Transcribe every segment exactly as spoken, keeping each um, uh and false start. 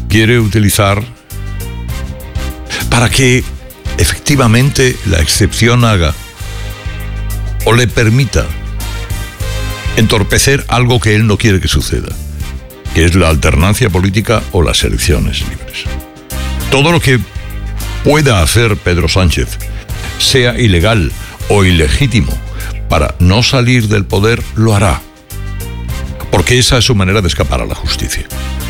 quiere utilizar para que efectivamente la excepción haga o le permita entorpecer algo que él no quiere que suceda, que es la alternancia política o las elecciones libres. Todo lo que pueda hacer Pedro Sánchez, sea ilegal o ilegítimo, para no salir del poder, lo hará, porque esa es su manera de escapar a la justicia.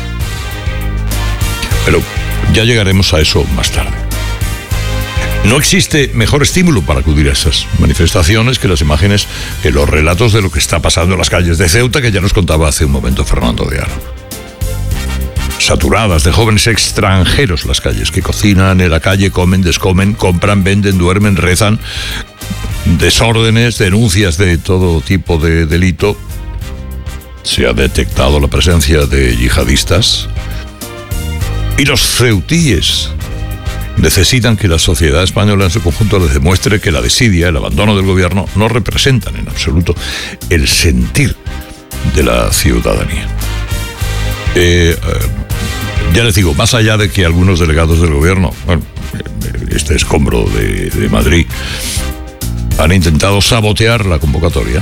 Pero ya llegaremos a eso más tarde. No existe mejor estímulo para acudir a esas manifestaciones que las imágenes, que los relatos de lo que está pasando en las calles de Ceuta, que ya nos contaba hace un momento Fernando de Aro. Saturadas de jóvenes extranjeros las calles, que cocinan en la calle, comen, descomen, compran, venden, duermen, rezan, desórdenes, denuncias de todo tipo de delito. Se ha detectado la presencia de yihadistas. Y los ceutíes necesitan que la sociedad española en su conjunto les demuestre que la desidia, el abandono del gobierno, no representan en absoluto el sentir de la ciudadanía. Eh, eh, ya les digo, más allá de que algunos delegados del gobierno, bueno, este escombro de, de Madrid, han intentado sabotear la convocatoria,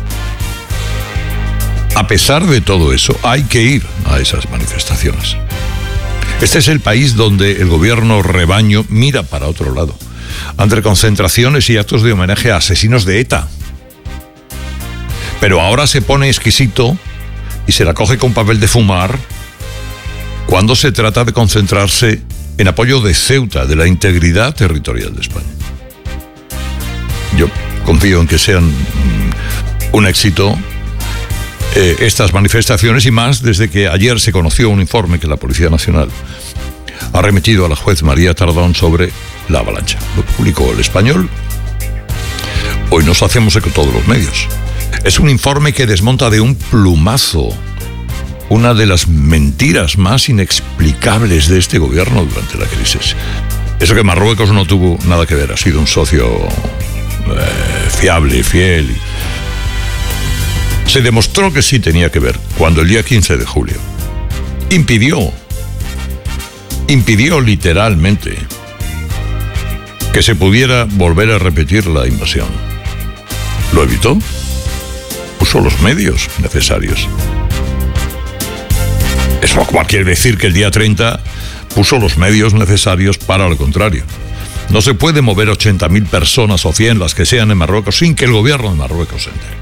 a pesar de todo eso, hay que ir a esas manifestaciones. Este es el país donde el gobierno rebaño mira para otro lado, ante concentraciones y actos de homenaje a asesinos de ETA. Pero ahora se pone exquisito y se la coge con papel de fumar cuando se trata de concentrarse en apoyo de Ceuta, de la integridad territorial de España. Yo confío en que sean un éxito eh, estas manifestaciones, y más desde que ayer se conoció un informe que la Policía Nacional ha remitido a la juez María Tardón sobre la avalancha. Lo publicó El Español. Hoy nos hacemos eco todos los medios. Es un informe que desmonta de un plumazo una de las mentiras más inexplicables de este gobierno durante la crisis. Eso que Marruecos no tuvo nada que ver, ha sido un socio eh, fiable, fiel. Se demostró que sí tenía que ver cuando el día quince de julio impidió, impidió literalmente que se pudiera volver a repetir la invasión. ¿Lo evitó? Puso los medios necesarios. Eso no quiere decir que el día treinta puso los medios necesarios para lo contrario. No se puede mover ochenta mil personas o cien, las que sean, en Marruecos sin que el gobierno de Marruecos se entere.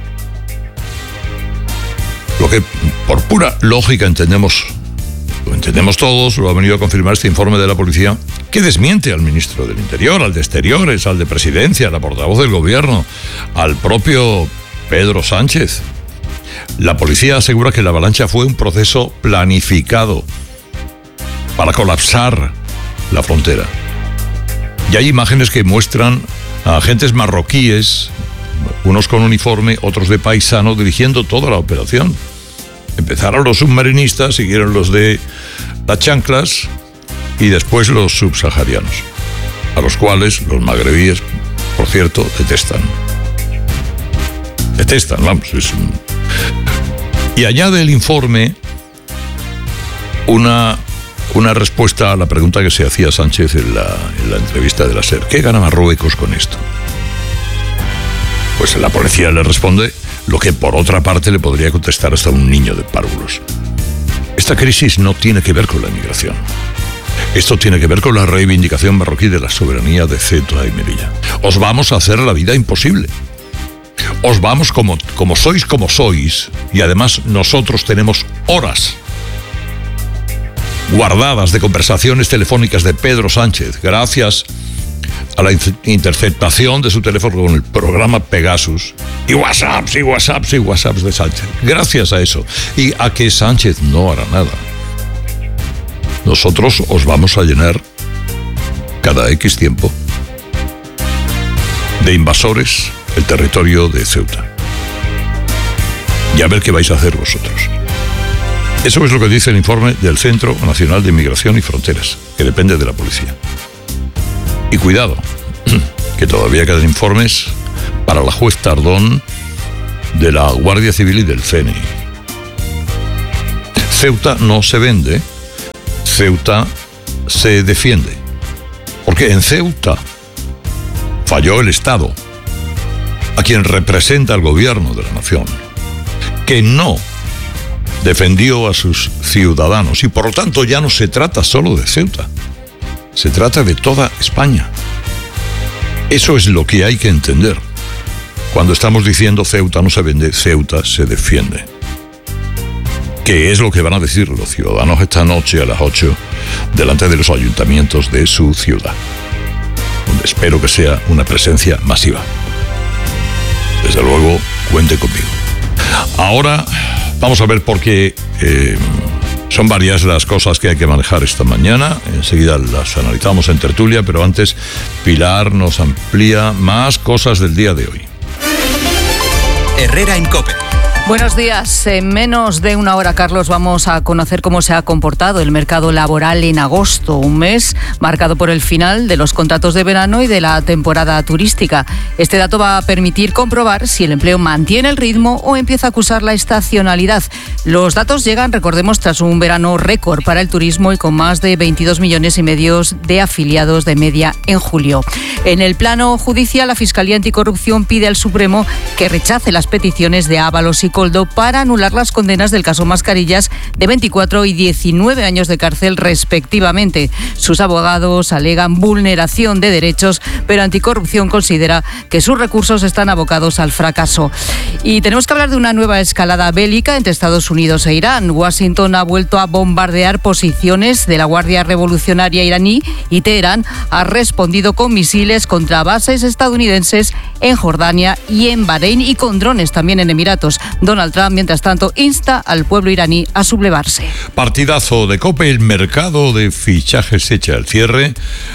Lo que por pura lógica entendemos, lo entendemos todos, lo ha venido a confirmar este informe de la policía, que desmiente al ministro del Interior, al de Exteriores, al de Presidencia, a la portavoz del gobierno, al propio Pedro Sánchez. La policía asegura que la avalancha fue un proceso planificado para colapsar la frontera. Y hay imágenes que muestran a agentes marroquíes, unos con uniforme, otros de paisano, dirigiendo toda la operación. Empezaron los submarinistas, siguieron los de las chanclas y después los subsaharianos, a los cuales los magrebíes, por cierto, detestan. Detestan, vamos, es un... Y añade el informe una, una respuesta a la pregunta que se hacía Sánchez en la, en la entrevista de la SER. ¿Qué gana Marruecos con esto? Pues la policía le responde lo que por otra parte le podría contestar hasta un niño de párvulos. Esta crisis no tiene que ver con la inmigración. Esto tiene que ver con la reivindicación marroquí de la soberanía de Ceuta y Melilla. Os vamos a hacer la vida imposible. Os vamos como, como sois como sois, y además nosotros tenemos horas guardadas de conversaciones telefónicas de Pedro Sánchez, gracias a la interceptación de su teléfono con el programa Pegasus, y WhatsApps y WhatsApps y WhatsApps de Sánchez. Gracias a eso, y a que Sánchez no hará nada, nosotros os vamos a llenar cada X tiempo de invasores el territorio de Ceuta. Y a ver qué vais a hacer vosotros. Eso es lo que dice el informe del Centro Nacional de Inmigración y Fronteras, que depende de la policía. Y cuidado, que todavía quedan informes para la juez Tardón, de la Guardia Civil y del C N I. Ceuta no se vende, Ceuta se defiende. Porque en Ceuta falló el Estado, a quien representa el gobierno de la nación, que no defendió a sus ciudadanos. Y por lo tanto ya no se trata solo de Ceuta, se trata de toda España. Eso es lo que hay que entender. Cuando estamos diciendo Ceuta no se vende, Ceuta se defiende. ¿Qué es lo que van a decir los ciudadanos esta noche a las ocho delante de los ayuntamientos de su ciudad? Donde espero que sea una presencia masiva. Desde luego, cuente conmigo. Ahora vamos a ver por qué eh, son varias las cosas que hay que manejar esta mañana. Enseguida las analizamos en tertulia, pero antes Pilar nos amplía más cosas del día de hoy. Herrera en COPE. Buenos días. En menos de una hora, Carlos, vamos a conocer cómo se ha comportado el mercado laboral en agosto, un mes marcado por el final de los contratos de verano y de la temporada turística. Este dato va a permitir comprobar si el empleo mantiene el ritmo o empieza a acusar la estacionalidad. Los datos llegan, recordemos, tras un verano récord para el turismo y con más de veintidós millones y medio de afiliados de media en julio. En el plano judicial, la Fiscalía Anticorrupción pide al Supremo que rechace las peticiones de Ábalos y Coldo para anular las condenas del caso Mascarillas de veinticuatro y diecinueve años de cárcel respectivamente. Sus abogados alegan vulneración de derechos, pero Anticorrupción considera que sus recursos están abocados al fracaso. Y tenemos que hablar de una nueva escalada bélica entre Estados Unidos e Irán. Washington ha vuelto a bombardear posiciones de la Guardia Revolucionaria iraní y Teherán ha respondido con misiles contra bases estadounidenses en Jordania y en Bahrein y con drones también en Emiratos. Donald Trump, mientras tanto, insta al pueblo iraní a sublevarse. Partidazo de COPE, el mercado de fichajes echa al cierre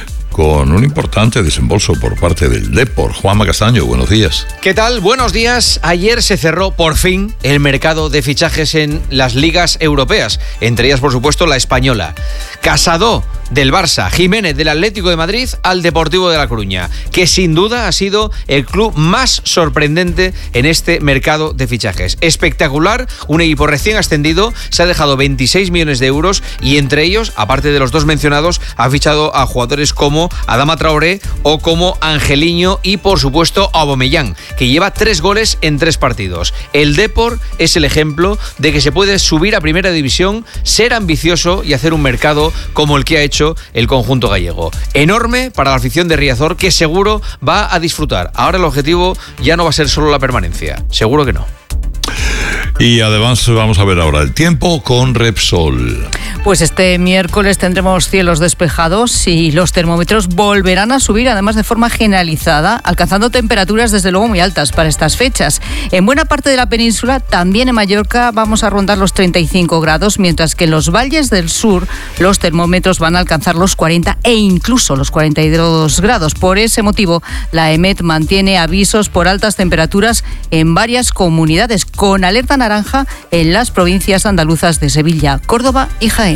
con un importante desembolso por parte del Depor. Juanma Castaño, buenos días. ¿Qué tal? Buenos días. Ayer se cerró por fin el mercado de fichajes en las ligas europeas, entre ellas, por supuesto, la española. Casado del Barça, Jiménez del Atlético de Madrid al Deportivo de La Coruña, que sin duda ha sido el club más sorprendente en este mercado de fichajes. Espectacular, un equipo recién ascendido, se ha dejado veintiséis millones de euros y entre ellos, aparte de los dos mencionados, ha fichado a jugadores como Adama Traoré o como Angeliño y por supuesto Aubameyang, que lleva tres goles en tres partidos. El Depor es el ejemplo de que se puede subir a primera división, ser ambicioso y hacer un mercado como el que ha hecho el conjunto gallego. Enorme para la afición de Riazor, que seguro va a disfrutar. Ahora el objetivo ya no va a ser solo la permanencia, seguro que no. Y además vamos a ver ahora el tiempo con Repsol. Pues este miércoles tendremos cielos despejados y los termómetros volverán a subir, además de forma generalizada, alcanzando temperaturas desde luego muy altas para estas fechas. En buena parte de la península, también en Mallorca, vamos a rondar los treinta y cinco grados, mientras que en los valles del sur los termómetros van a alcanzar los cuarenta e incluso los cuarenta y dos grados. Por ese motivo, la EMET mantiene avisos por altas temperaturas en varias comunidades, con alerta naranja en las provincias andaluzas de Sevilla, Córdoba y Jaén.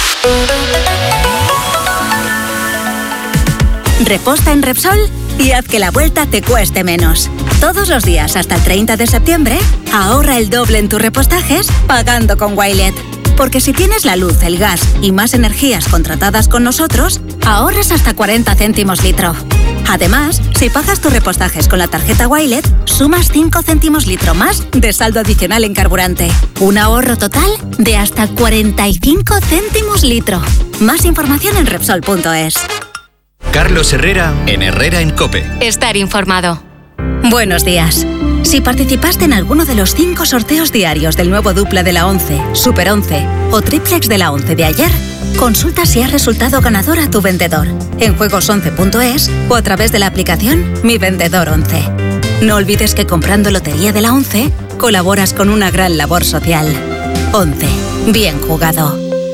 Reposta en Repsol y haz que la vuelta te cueste menos. Todos los días hasta el treinta de septiembre, ahorra el doble en tus repostajes pagando con Wilet. Porque si tienes la luz, el gas y más energías contratadas con nosotros, ahorras hasta cuarenta céntimos litro. Además, si pagas tus repostajes con la tarjeta Wilet, sumas cinco céntimos litro más de saldo adicional en carburante. Un ahorro total de hasta cuarenta y cinco céntimos litro. Más información en Repsol punto es. Carlos Herrera en Herrera en COPE. Estar informado. Buenos días. Si participaste en alguno de los cinco sorteos diarios del nuevo dupla de la once, Super once o triplex de la once de ayer, consulta si has resultado ganador a tu vendedor en juegos once punto es o a través de la aplicación Mi Vendedor once. No olvides que comprando Lotería de la once colaboras con una gran labor social. once. Bien jugado.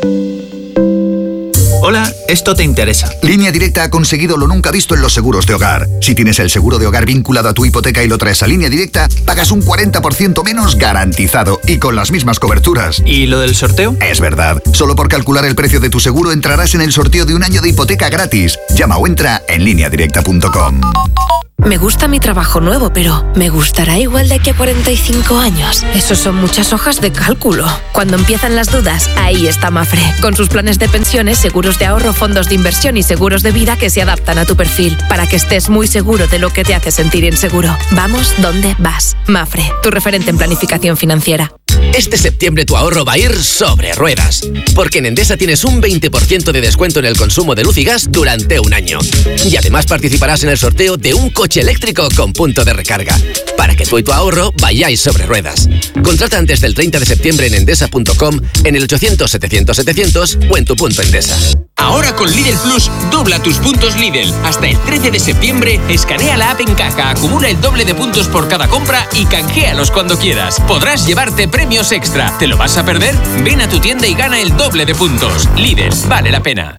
Hola, esto te interesa. Línea Directa ha conseguido lo nunca visto en los seguros de hogar. Si tienes el seguro de hogar vinculado a tu hipoteca y lo traes a Línea Directa, pagas un cuarenta por ciento menos garantizado y con las mismas coberturas. ¿Y lo del sorteo? Es verdad. Solo por calcular el precio de tu seguro entrarás en el sorteo de un año de hipoteca gratis. Llama o entra en línea directa punto com. Me gusta mi trabajo nuevo, pero ¿me gustará igual de aquí a cuarenta y cinco años? Eso son muchas hojas de cálculo. Cuando empiezan las dudas, ahí está Mafre. Con sus planes de pensiones, seguros de ahorro, fondos de inversión y seguros de vida que se adaptan a tu perfil, para que estés muy seguro de lo que te hace sentir inseguro. Vamos donde vas. Mafre, tu referente en planificación financiera. Este septiembre tu ahorro va a ir sobre ruedas, porque en Endesa tienes un veinte por ciento de descuento en el consumo de luz y gas durante un año. Y además participarás en el sorteo de un coche eléctrico con punto de recarga, para que tú y tu ahorro vayáis sobre ruedas. Contrata antes del treinta de septiembre en endesa punto com, en el ochocientos setecientos setecientos o en tu punto Endesa. Ahora con Lidl Plus, dobla tus puntos Lidl. Hasta el trece de septiembre, escanea la app en caja, acumula el doble de puntos por cada compra y canjealos cuando quieras. Podrás llevarte premios extra. ¿Te lo vas a perder? Ven a tu tienda y gana el doble de puntos. Lidl, vale la pena.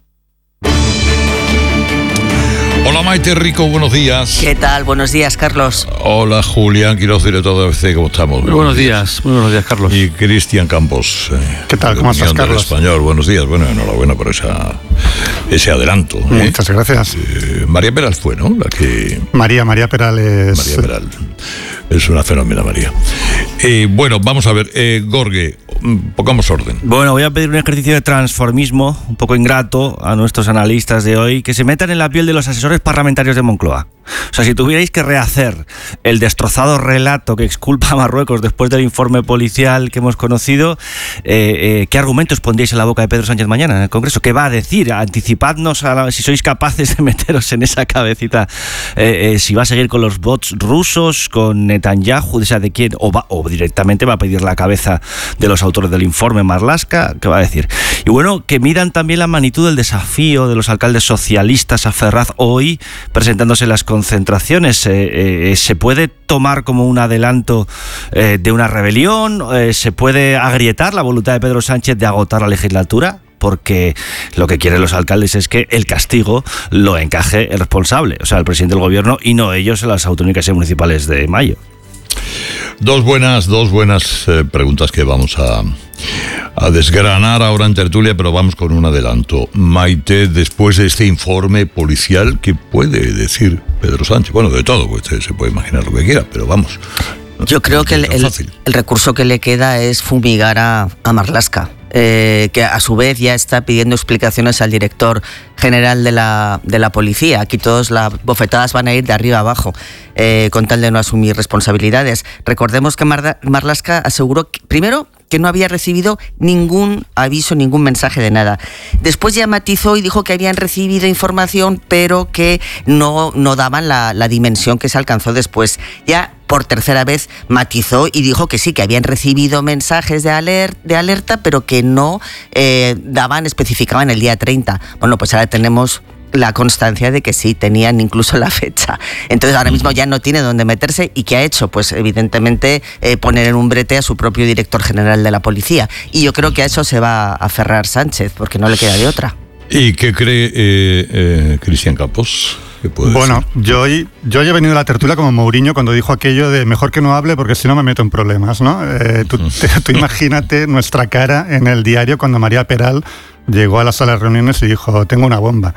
Hola Maite Rico, buenos días. ¿Qué tal? Buenos días, Carlos. Hola Julián Quiroz, director de A B C, ¿cómo estamos? Muy buenos días, muy buenos días, Carlos. Y Cristian Campos. Eh, ¿Qué tal? ¿Cómo estás, Carlos? Español, buenos días. Bueno, enhorabuena por esa, ese adelanto. ¿eh? Muchas gracias. Eh, María Peral fue, ¿no? La que... María, María Peral es... María Peral. Es una fenómena, María. Eh, bueno, vamos a ver. Eh, Gorge, pongamos orden. Bueno, voy a pedir un ejercicio de transformismo, un poco ingrato, a nuestros analistas de hoy, que se metan en la piel de los asesores parlamentarios de Moncloa. O sea, si tuvierais que rehacer el destrozado relato que exculpa a Marruecos después del informe policial que hemos conocido, eh, eh, ¿qué argumentos pondríais en la boca de Pedro Sánchez mañana en el Congreso? ¿Qué va a decir? Anticipadnos a la, si sois capaces de meteros en esa cabecita, eh, eh, si va a seguir con los bots rusos, con Netanyahu, o sea, de quién, o, va, o directamente va a pedir la cabeza de los autores del informe Marlaska. ¿Qué va a decir? Y bueno, que midan también la magnitud del desafío de los alcaldes socialistas a Ferraz hoy presentándose en las concentraciones. Eh, eh, ¿Se puede tomar como un adelanto eh, de una rebelión? Eh, ¿Se puede agrietar la voluntad de Pedro Sánchez de agotar la legislatura? Porque lo que quieren los alcaldes es que el castigo lo encaje el responsable, o sea, el presidente del gobierno, y no ellos en las autonómicas y municipales de mayo. Dos buenas, dos buenas eh, preguntas que vamos a, a desgranar ahora en tertulia, pero vamos con un adelanto. Maite, después de este informe policial, ¿qué puede decir Pedro Sánchez? Bueno, de todo, pues se puede imaginar lo que quiera, pero vamos. Yo creo que el, el, el recurso que le queda es fumigar a, a Marlaska. Eh, que a su vez ya está pidiendo explicaciones al director general de la, de la policía. Aquí todas las bofetadas van a ir de arriba abajo, eh, con tal de no asumir responsabilidades. Recordemos que Mar, Marlaska aseguró, que, primero, que no había recibido ningún aviso, ningún mensaje de nada. Después ya matizó y dijo que habían recibido información, pero que no, no daban la, la dimensión que se alcanzó después. Ya por tercera vez matizó y dijo que sí, que habían recibido mensajes de, aler, de alerta, pero que no eh, daban, especificaban el día treinta. Bueno, pues ahora tenemos la constancia de que sí, tenían incluso la fecha. Entonces ahora mismo ya no tiene dónde meterse. ¿Y qué ha hecho? Pues evidentemente eh, poner en un brete a su propio director general de la policía. Y yo creo que a eso se va a aferrar Sánchez, porque no le queda de otra. ¿Y qué cree eh, eh, Cristian Campos? Bueno, yo hoy, yo he venido a la tertulia como Mourinho cuando dijo aquello de mejor que no hable porque si no me meto en problemas, ¿no? Eh, tú, te, tú imagínate nuestra cara en el diario cuando María Peral llegó a la sala de reuniones y dijo, tengo una bomba.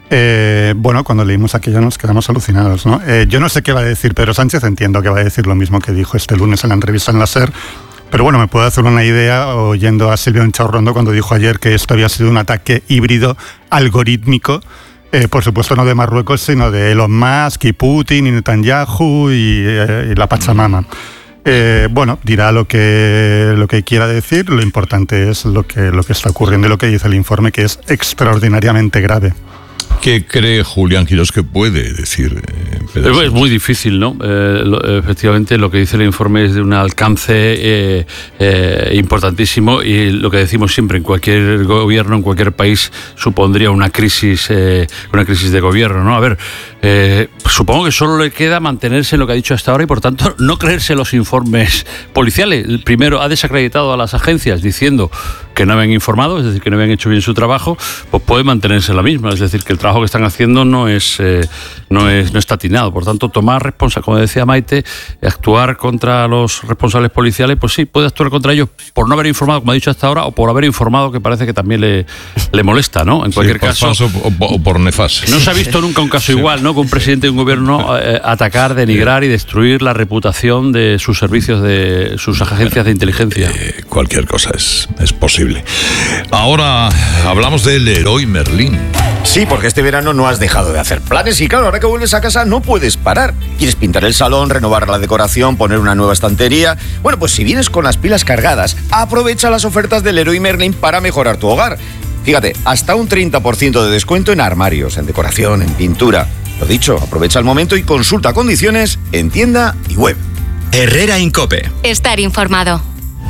Eh, bueno, cuando leímos aquello nos quedamos alucinados, ¿no? Eh, yo no sé qué va a decir Pedro Sánchez, entiendo que va a decir lo mismo que dijo este lunes en la entrevista en la SER, pero bueno, me puedo hacer una idea oyendo a Silvio Enchaurrondo cuando dijo ayer que esto había sido un ataque híbrido algorítmico. Eh, por supuesto no de Marruecos, sino de Elon Musk y Putin y Netanyahu y, eh, y la Pachamama. Eh, bueno, dirá lo que, lo que quiera decir, lo importante es lo que, lo que está ocurriendo y lo que dice el informe, que es extraordinariamente grave. ¿Qué cree Julián Quirós que puede decir eh, Pedro Sánchez? Es muy difícil, ¿no? Eh, lo, efectivamente, lo que dice el informe es de un alcance eh, eh, importantísimo y lo que decimos siempre, en cualquier gobierno, en cualquier país, supondría una crisis, eh, una crisis de gobierno, ¿no? A ver, eh, supongo que solo le queda mantenerse en lo que ha dicho hasta ahora y, por tanto, no creerse los informes policiales. El primero, ha desacreditado a las agencias diciendo que no habían informado, es decir, que no habían hecho bien su trabajo, pues puede mantenerse la misma, es decir, que el trabajo que están haciendo no es, eh, no es, no está atinado. determinado. Por tanto, tomar responsabilidad, como decía Maite, actuar contra los responsables policiales, pues sí, puede actuar contra ellos por no haber informado, como ha dicho hasta ahora, o por haber informado, que parece que también le, le molesta, ¿no? En cualquier sí, por caso. Falso, o, o por nefasto. No se ha visto nunca un caso sí. igual, ¿no? Que un presidente de un gobierno eh, atacar, denigrar y destruir la reputación de sus servicios, de sus agencias de inteligencia. Eh, cualquier cosa es, es posible. Ahora hablamos del Leroy Merlin. Sí, porque este verano no has dejado de hacer planes y claro, ahora que vuelves a casa no puedes parar. ¿Quieres pintar el salón, renovar la decoración, poner una nueva estantería? Bueno, pues si vienes con las pilas cargadas, aprovecha las ofertas del Leroy Merlin para mejorar tu hogar. Fíjate, hasta un treinta por ciento de descuento en armarios, en decoración, en pintura. Lo dicho, aprovecha el momento y consulta condiciones en tienda y web. Herrera Incope. Estar informado.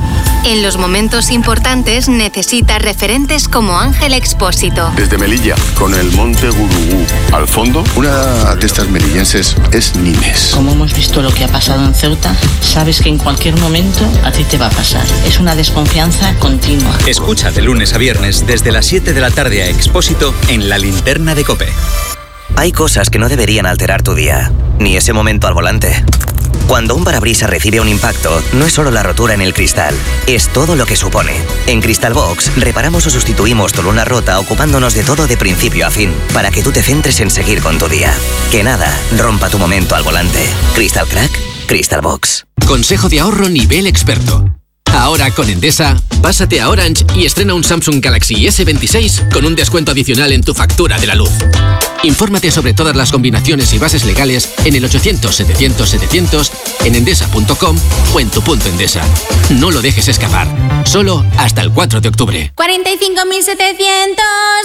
En los momentos importantes necesitas referentes como Ángel Expósito. Desde Melilla, con el Monte Gurugú al fondo, una de estas melillenses es Nimes. Como hemos visto lo que ha pasado en Ceuta, sabes que en cualquier momento a ti te va a pasar. Es una desconfianza continua. Escucha de lunes a viernes desde las siete de la tarde a Expósito en La Linterna de COPE. Hay cosas que no deberían alterar tu día, ni ese momento al volante. Cuando un parabrisas recibe un impacto, no es solo la rotura en el cristal, es todo lo que supone. En Crystal Box, reparamos o sustituimos tu luna rota ocupándonos de todo de principio a fin, para que tú te centres en seguir con tu día. Que nada rompa tu momento al volante. Crystal Crack, Crystal Box. Consejo de ahorro nivel experto. Ahora con Endesa, pásate a Orange y estrena un Samsung Galaxy ese veintiséis con un descuento adicional en tu factura de la luz. Infórmate sobre todas las combinaciones y bases legales en el ochocientos setecientos setecientos, en endesa punto com o en tu punto Endesa. No lo dejes escapar. Solo hasta el cuatro de octubre. cuarenta y cinco mil setecientos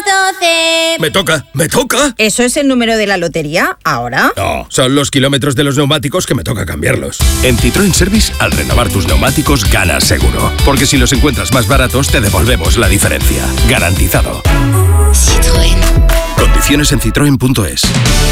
doce. Me toca, me toca. ¿Eso es el número de la lotería ahora? No, son los kilómetros de los neumáticos que me toca cambiarlos. En Citroën Service, al renovar tus neumáticos, ganas seguro. Porque si los encuentras más baratos, te devolvemos la diferencia. Garantizado. Citroën. Condiciones en citroen punto es.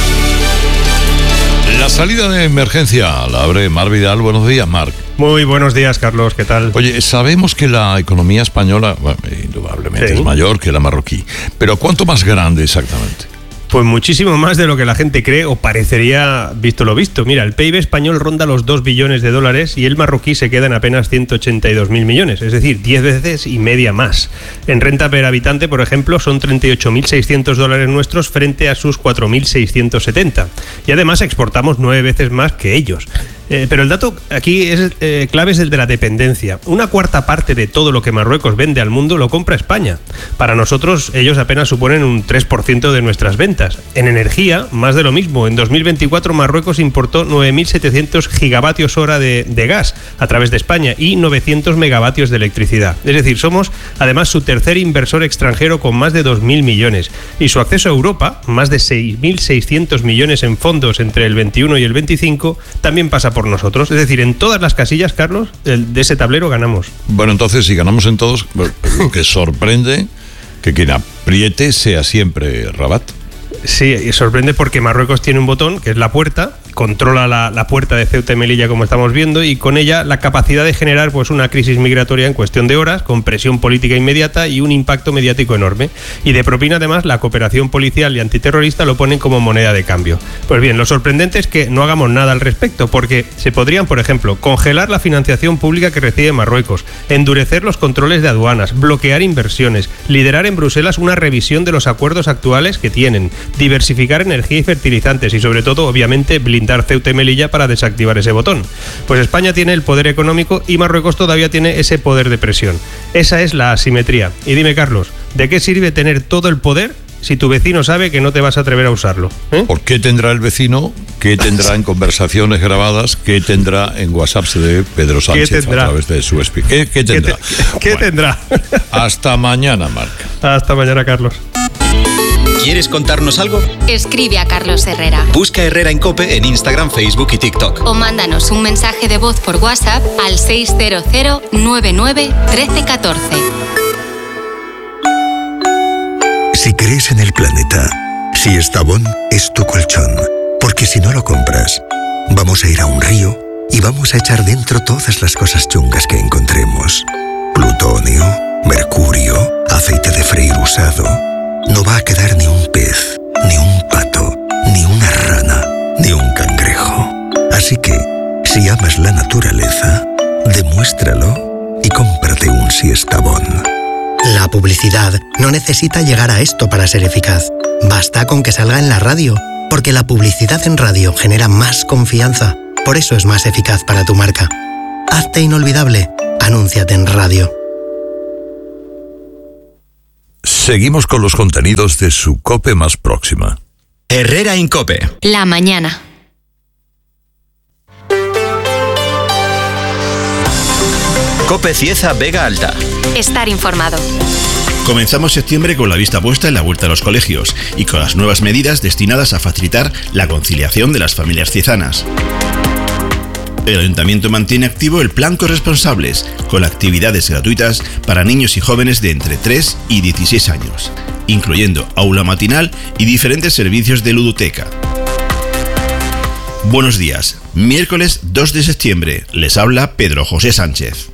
La salida de emergencia la abre Mar Vidal. Buenos días, Marc. Muy buenos días, Carlos. ¿Qué tal? Oye, sabemos que la economía española, bueno, indudablemente sí, es mayor que la marroquí, pero ¿cuánto más grande exactamente? Pues muchísimo más de lo que la gente cree o parecería visto lo visto. Mira, el P I B español ronda los dos billones de dólares y el marroquí se queda en apenas ciento ochenta y dos mil millones, es decir, diez veces y media más. En renta per habitante, por ejemplo, son treinta y ocho mil seiscientos dólares nuestros frente a sus cuatro mil seiscientos setenta. Y además exportamos nueve veces más que ellos. Eh, pero el dato aquí es eh, clave es el de la dependencia. Una cuarta parte de todo lo que Marruecos vende al mundo lo compra España. Para nosotros, ellos apenas suponen un tres por ciento de nuestras ventas. En energía, más de lo mismo. En dos mil veinticuatro, Marruecos importó nueve mil setecientos gigavatios hora de, de gas a través de España y novecientos megavatios de electricidad. Es decir, somos además su tercer inversor extranjero con más de dos mil millones. Y su acceso a Europa, más de seis mil seiscientos millones en fondos entre el veintiuno y el veinticinco, también pasa por nosotros. Es decir, en todas las casillas, Carlos, de ese tablero ganamos. Bueno, entonces, si ganamos en todos, lo que sorprende que quien apriete sea siempre Rabat. Sí, y sorprende porque Marruecos tiene un botón, que es la puerta, controla la, la puerta de Ceuta y Melilla, como estamos viendo, y con ella la capacidad de generar pues una crisis migratoria en cuestión de horas, con presión política inmediata y un impacto mediático enorme. Y de propina, además, la cooperación policial y antiterrorista lo ponen como moneda de cambio. Pues bien, lo sorprendente es que no hagamos nada al respecto, porque se podrían, por ejemplo, congelar la financiación pública que recibe Marruecos, endurecer los controles de aduanas, bloquear inversiones, liderar en Bruselas una revisión de los acuerdos actuales que tienen, diversificar energía y fertilizantes y, sobre todo, obviamente, blindar Ceuta y Melilla para desactivar ese botón. Pues España tiene el poder económico y Marruecos todavía tiene ese poder de presión. Esa es la asimetría. Y dime, Carlos, ¿de qué sirve tener todo el poder si tu vecino sabe que no te vas a atrever a usarlo? ¿Eh? ¿Por qué tendrá el vecino? ¿Qué tendrá en conversaciones grabadas? ¿Qué tendrá en WhatsApps de Pedro Sánchez a través de su speak? ¿Qué, qué tendrá? ¿Qué, te, ¿qué bueno, tendrá? Hasta mañana, Marc. Hasta mañana, Carlos. ¿Quieres contarnos algo? Escribe a Carlos Herrera. Busca Herrera en COPE en Instagram, Facebook y TikTok. O mándanos un mensaje de voz por WhatsApp al seis cero cero nueve nueve uno tres uno cuatro. Si crees en el planeta, si Estavón es tu colchón, porque si no lo compras, vamos a ir a un río y vamos a echar dentro todas las cosas chungas que encontremos. Plutonio, mercurio, aceite de freír usado. No va a quedar ni un pez, ni un pato, ni una rana, ni un cangrejo. publicidad no necesita llegar a esto para ser eficaz. Basta con que salga en la radio, porque la publicidad en radio genera más confianza. Por eso es más eficaz para tu marca. Hazte inolvidable. Anúnciate en radio. Seguimos con los contenidos de su COPE más próxima. Herrera Incope. La mañana. Cope Cieza Vega Alta. Estar informado. Comenzamos septiembre con la vista puesta en la vuelta a los colegios y con las nuevas medidas destinadas a facilitar la conciliación de las familias ciezanas. El Ayuntamiento mantiene activo el Plan Corresponsables, con actividades gratuitas para niños y jóvenes de entre tres y dieciséis años, incluyendo aula matinal y diferentes servicios de ludoteca. Buenos días, miércoles dos de septiembre, les habla Pedro José Sánchez.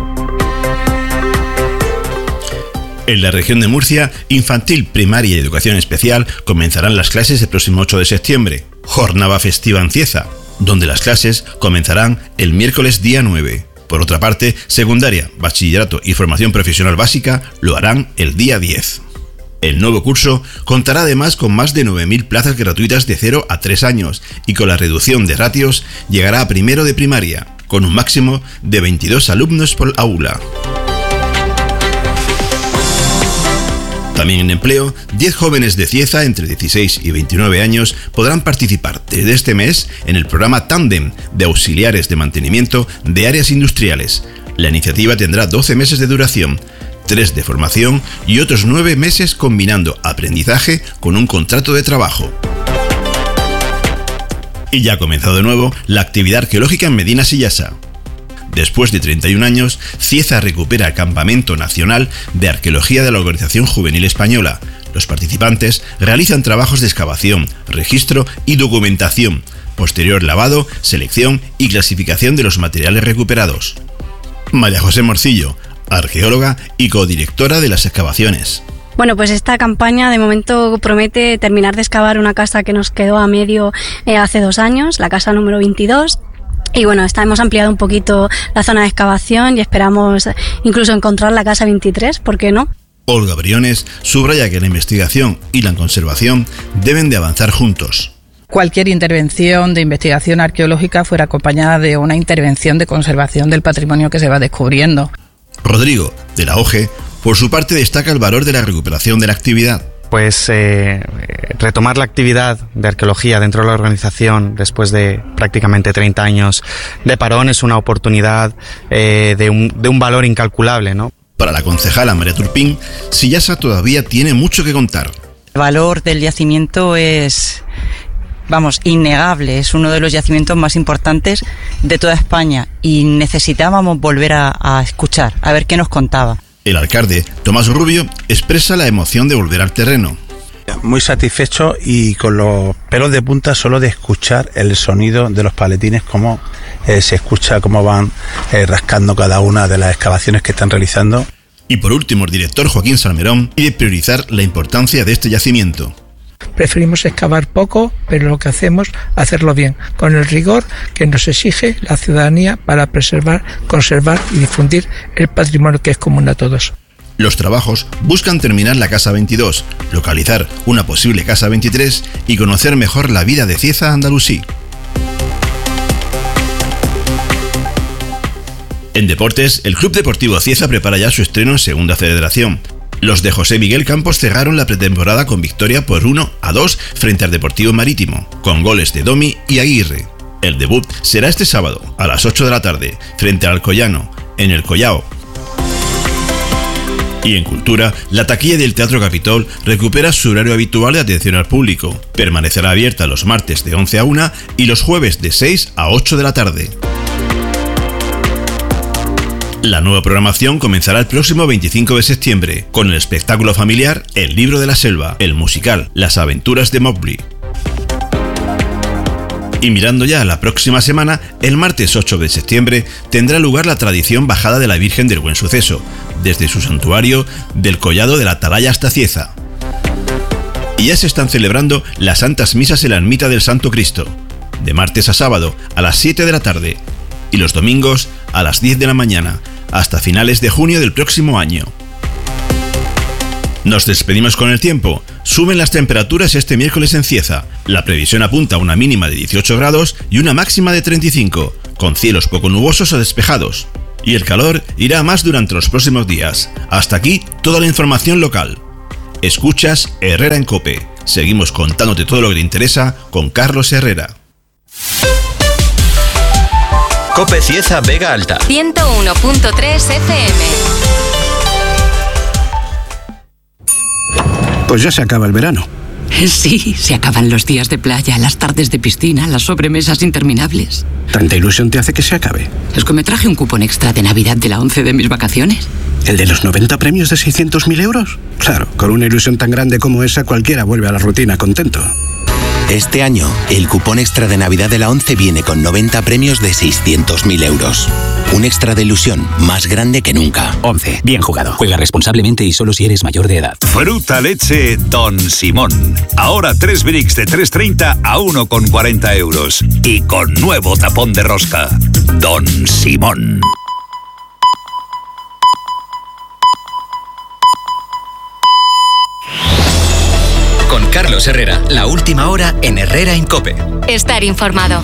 En la región de Murcia, infantil, primaria y educación especial comenzarán las clases el próximo ocho de septiembre, jornada festiva en Cieza, donde las clases comenzarán el miércoles día nueve. Por otra parte, secundaria, bachillerato y formación profesional básica lo harán el día diez. El nuevo curso contará además con más de nueve mil plazas gratuitas de cero a tres años y con la reducción de ratios llegará a primero de primaria, con un máximo de veintidós alumnos por aula. También en empleo, diez jóvenes de Cieza entre dieciséis y veintinueve años podrán participar desde este mes en el programa Tándem de auxiliares de mantenimiento de áreas industriales. La iniciativa tendrá doce meses de duración, tres de formación y otros nueve meses combinando aprendizaje con un contrato de trabajo. Y ya ha comenzado de nuevo la actividad arqueológica en Medina Sillasa. Después de treinta y un años, Cieza recupera el Campamento Nacional de Arqueología de la Organización Juvenil Española. Los participantes realizan trabajos de excavación, registro y documentación, posterior lavado, selección y clasificación de los materiales recuperados. María José Morcillo, arqueóloga y codirectora de las excavaciones. Bueno, pues esta campaña de momento promete terminar de excavar una casa que nos quedó a medio eh, hace dos años, la casa número veintidós. Y bueno, está, hemos ampliado un poquito la zona de excavación y esperamos incluso encontrar la casa veintitrés, ¿por qué no? Olga Briones subraya que la investigación y la conservación deben de avanzar juntos. Cualquier intervención de investigación arqueológica fuera acompañada de una intervención de conservación del patrimonio que se va descubriendo. Rodrigo, de la O G E, por su parte destaca el valor de la recuperación de la actividad. Pues eh, retomar la actividad de arqueología dentro de la organización después de prácticamente treinta años de parón es una oportunidad eh, de, un, de un valor incalculable, ¿no? Para la concejala María Turpín, Sillasa todavía tiene mucho que contar. El valor del yacimiento es, vamos, innegable, es uno de los yacimientos más importantes de toda España y necesitábamos volver a, a escuchar, a ver qué nos contaba. El alcalde, Tomás Rubio, expresa la emoción de volver al terreno. Muy satisfecho y con los pelos de punta solo de escuchar el sonido de los paletines, cómo eh, se escucha, cómo van eh, rascando cada una de las excavaciones que están realizando. Y por último, el director Joaquín Salmerón pide priorizar la importancia de este yacimiento. Preferimos excavar poco, pero lo que hacemos, hacerlo bien, con el rigor que nos exige la ciudadanía para preservar, conservar y difundir el patrimonio que es común a todos. Los trabajos buscan terminar la casa veintidós, localizar una posible casa veintitrés y conocer mejor la vida de Cieza Andalusí. En deportes, el Club Deportivo Cieza prepara ya su estreno en Segunda Federación. Los de José Miguel Campos cerraron la pretemporada con victoria por uno a dos frente al Deportivo Marítimo, con goles de Domi y Aguirre. El debut será este sábado a las ocho de la tarde, frente al Alcoyano, en el Collao. Y en cultura, la taquilla del Teatro Capitol recupera su horario habitual de atención al público. Permanecerá abierta los martes de once a una y los jueves de seis a ocho de la tarde. La nueva programación comenzará el próximo veinticinco de septiembre, con el espectáculo familiar El Libro de la Selva, el musical Las Aventuras de Mowgli. Y mirando ya a la próxima semana, el martes ocho de septiembre tendrá lugar la tradición bajada de la Virgen del Buen Suceso, desde su santuario del Collado de la Atalaya hasta Cieza. Y ya se están celebrando las Santas Misas en la Ermita del Santo Cristo, de martes a sábado a las siete de la tarde, y los domingos a las diez de la mañana, hasta finales de junio del próximo año. Nos despedimos con el tiempo. Suben las temperaturas este miércoles en Cieza. La previsión apunta a una mínima de dieciocho grados y una máxima de treinta y cinco, con cielos poco nubosos o despejados. Y el calor irá a más durante los próximos días. Hasta aquí toda la información local. Escuchas Herrera en COPE. Seguimos contándote todo lo que te interesa con Carlos Herrera. COPE Cieza Vega Alta. ciento uno punto tres F M. Pues ya se acaba el verano. Sí, se acaban los días de playa, las tardes de piscina, las sobremesas interminables. ¿Tanta ilusión te hace que se acabe? Es que me traje un cupón extra de Navidad de la ONCE de mis vacaciones. ¿El de los noventa premios de seiscientos mil euros? Claro, con una ilusión tan grande como esa, cualquiera vuelve a la rutina contento. Este año, el cupón extra de Navidad de la ONCE viene con noventa premios de seiscientos mil euros. Un extra de ilusión más grande que nunca. ONCE, bien jugado. Juega responsablemente y solo si eres mayor de edad. Fruta leche Don Simón. Ahora tres bricks de tres treinta a uno con cuarenta euros. Y con nuevo tapón de rosca. Don Simón. Con Carlos Herrera, la última hora en Herrera en COPE. Estar informado.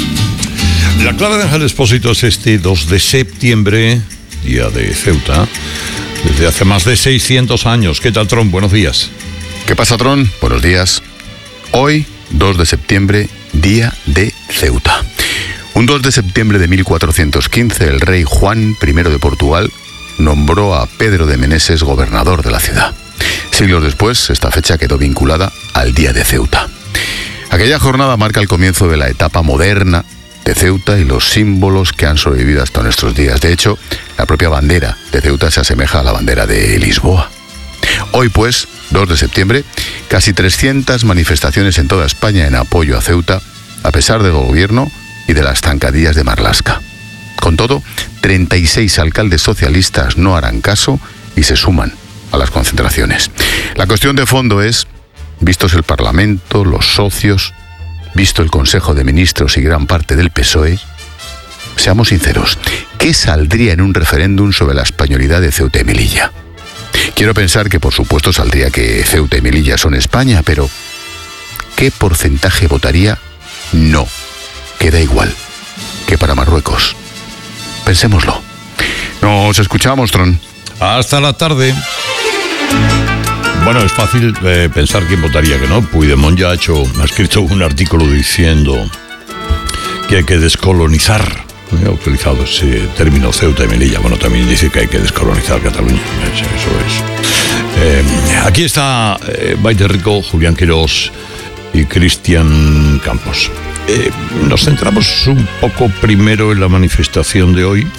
La clave de Ángel Expósito es este dos de septiembre, día de Ceuta, desde hace más de seiscientos años. ¿Qué tal, Tron? Buenos días. ¿Qué pasa, Tron? Buenos días. Hoy, dos de septiembre, día de Ceuta. Un dos de septiembre de mil cuatrocientos quince, el rey Juan primero de Portugal nombró a Pedro de Meneses gobernador de la ciudad. Siglos después, esta fecha quedó vinculada al día de Ceuta. Aquella jornada marca el comienzo de la etapa moderna de Ceuta y los símbolos que han sobrevivido hasta nuestros días. De hecho, la propia bandera de Ceuta se asemeja a la bandera de Lisboa. Hoy, pues, dos de septiembre, casi trescientas manifestaciones en toda España en apoyo a Ceuta, a pesar del gobierno y de las zancadillas de Marlaska. Con todo, treinta y seis alcaldes socialistas no harán caso y se suman a las concentraciones. La cuestión de fondo es, vistos el Parlamento, los socios, visto el Consejo de Ministros y gran parte del P S O E, seamos sinceros, ¿qué saldría en un referéndum sobre la españolidad de Ceuta y Melilla? Quiero pensar que por supuesto saldría que Ceuta y Melilla son España, pero ¿qué porcentaje votaría no? Queda igual que para Marruecos. Pensémoslo. Nos escuchamos, Tron. Hasta la tarde. Bueno, es fácil eh, pensar quién votaría que no. Puigdemont ya ha hecho, ha escrito un artículo diciendo que hay que descolonizar. He utilizado ese término Ceuta y Melilla. Bueno, también dice que hay que descolonizar Cataluña. Eso es. Eh, aquí está eh, Baite Rico, Julián Quirós y Cristian Campos. Eh, nos centramos un poco primero en la manifestación de hoy.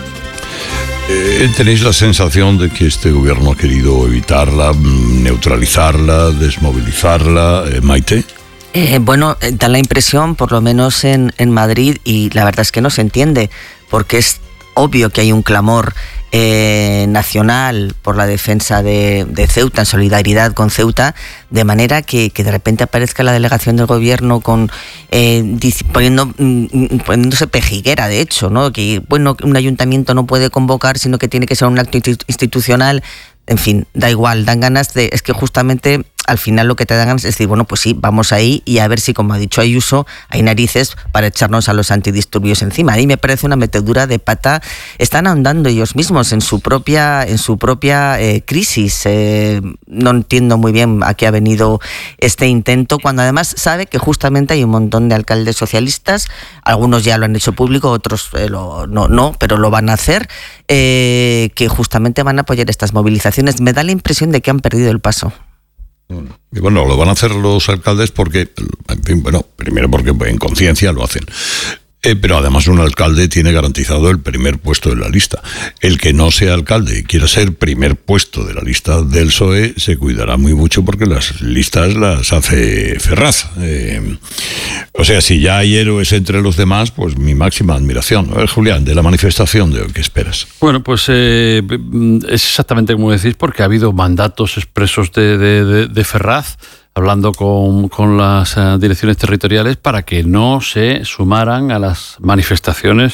Eh, ¿Tenéis la sensación de que este gobierno ha querido evitarla, neutralizarla, desmovilizarla? Eh, Maite. Eh, bueno, da la impresión, por lo menos en, en Madrid, y la verdad es que no se entiende, porque es obvio que hay un clamor eh, nacional por la defensa de, de Ceuta, en solidaridad con Ceuta, de manera que, que de repente aparezca la delegación del gobierno con eh, poniendo, poniéndose pejiguera, de hecho, ¿no? Que bueno, un ayuntamiento no puede convocar, sino que tiene que ser un acto institucional. En fin, da igual, dan ganas de... Es que justamente al final lo que te dan ganas es decir, bueno, pues sí, vamos ahí y a ver si, como ha dicho Ayuso, hay narices para echarnos a los antidisturbios encima. A mí me parece una metedura de pata. Están ahondando ellos mismos en su propia, en su propia eh, crisis. Eh, no entiendo muy bien a qué ha venido este intento, cuando además sabe que justamente hay un montón de alcaldes socialistas, algunos ya lo han hecho público, otros eh, lo, no, no, pero lo van a hacer, eh, que justamente van a apoyar estas movilizaciones. Me da la impresión de que han perdido el paso. Y bueno, lo van a hacer los alcaldes porque, en fin, bueno, primero porque en conciencia lo hacen. Eh, pero además un alcalde tiene garantizado el primer puesto de la lista. El que no sea alcalde y quiera ser primer puesto de la lista del P S O E se cuidará muy mucho porque las listas las hace Ferraz. Eh, o sea, si ya hay héroes entre los demás, pues mi máxima admiración. A ver, Julián, de la manifestación de hoy, ¿qué esperas? Bueno, pues eh, es exactamente como decís, porque ha habido mandatos expresos de, de, de, de Ferraz, hablando con, con las uh, direcciones territoriales para que no se sumaran a las manifestaciones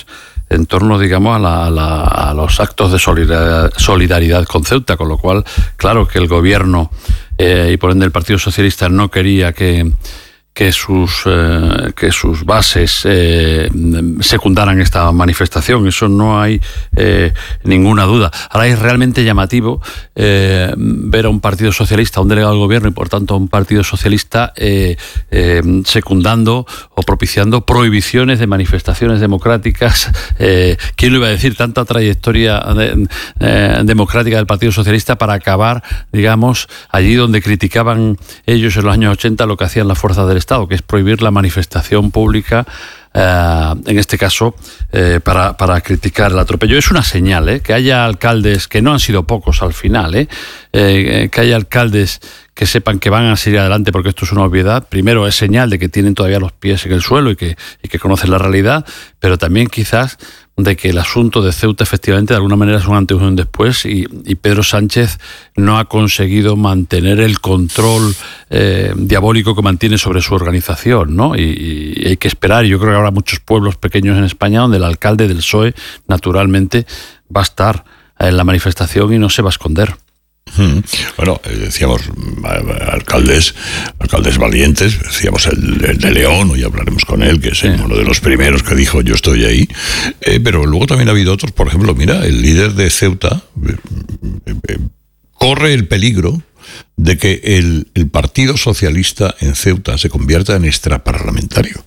en torno, digamos, a, la, a, la, a los actos de solidaridad, solidaridad con Ceuta, con lo cual, claro que el gobierno eh, y por ende el Partido Socialista no quería que que sus eh, que sus bases eh, secundaran esta manifestación. Eso no hay eh, ninguna duda. Ahora es realmente llamativo eh, ver a un partido socialista, a un delegado del gobierno y por tanto a un partido socialista eh, eh, secundando o propiciando prohibiciones de manifestaciones democráticas. Eh, ¿Quién lo iba a decir? Tanta trayectoria de, eh, democrática del Partido Socialista para acabar, digamos, allí donde criticaban ellos en los años ochenta lo que hacían las fuerzas del Estado, que es prohibir la manifestación pública, eh, en este caso, eh, para, para criticar el atropello. Es una señal, ¿eh? Que haya alcaldes, que no han sido pocos al final, ¿eh? Eh, que haya alcaldes que sepan que van a seguir adelante porque esto es una obviedad. Primero es señal de que tienen todavía los pies en el suelo y que, y que conocen la realidad, pero también quizás de que el asunto de Ceuta efectivamente de alguna manera es un antes y un después y, y Pedro Sánchez no ha conseguido mantener el control eh, diabólico que mantiene sobre su organización, ¿no? Y, y hay que esperar. Yo creo que habrá muchos pueblos pequeños en España donde el alcalde del P S O E naturalmente va a estar en la manifestación y no se va a esconder. Bueno, decíamos alcaldes alcaldes valientes, decíamos el, el de León, hoy hablaremos con él, que es sí. uno de los primeros que dijo yo estoy ahí, eh, pero luego también ha habido otros, por ejemplo, mira, el líder de Ceuta eh, eh, corre el peligro de que el, el Partido Socialista en Ceuta se convierta en extraparlamentario.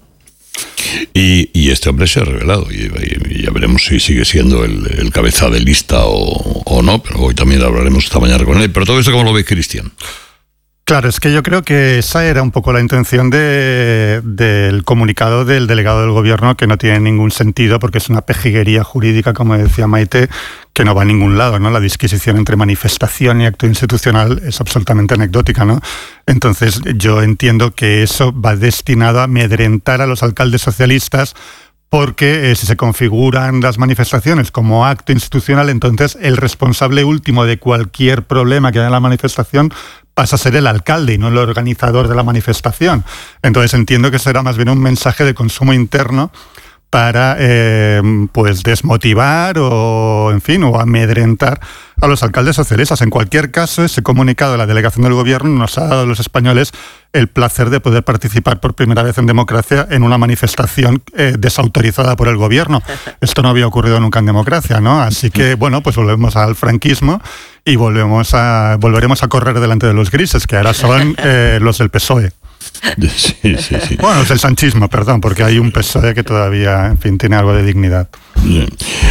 Y, y este hombre se ha revelado y, y ya veremos si sigue siendo el, el cabeza de lista o, o no, pero hoy también hablaremos esta mañana con él. Pero todo esto, ¿cómo lo ve Cristian? Claro, es que yo creo que esa era un poco la intención de, del comunicado del delegado del gobierno, que no tiene ningún sentido porque es una pejiguería jurídica, como decía Maite, que no va a ningún lado, ¿no? La disquisición entre manifestación y acto institucional es absolutamente anecdótica, ¿no? Entonces yo entiendo que eso va destinado a amedrentar a los alcaldes socialistas, porque eh, si se configuran las manifestaciones como acto institucional, entonces el responsable último de cualquier problema que haya en la manifestación pasa a ser el alcalde y no el organizador de la manifestación. Entonces entiendo que será más bien un mensaje de consumo interno para eh, pues desmotivar o, en fin, o amedrentar a los alcaldes socialistas. En cualquier caso, ese comunicado de la delegación del gobierno nos ha dado a los españoles el placer de poder participar por primera vez en democracia en una manifestación eh, desautorizada por el gobierno. Esto no había ocurrido nunca en democracia, ¿no? Así que, bueno, pues volvemos al franquismo y volvemos a, volveremos a correr delante de los grises, que ahora son eh, los del P S O E. Sí, sí, sí. Bueno, es el sanchismo, perdón, porque hay un P S O E que todavía, en fin, tiene algo de dignidad. Bien.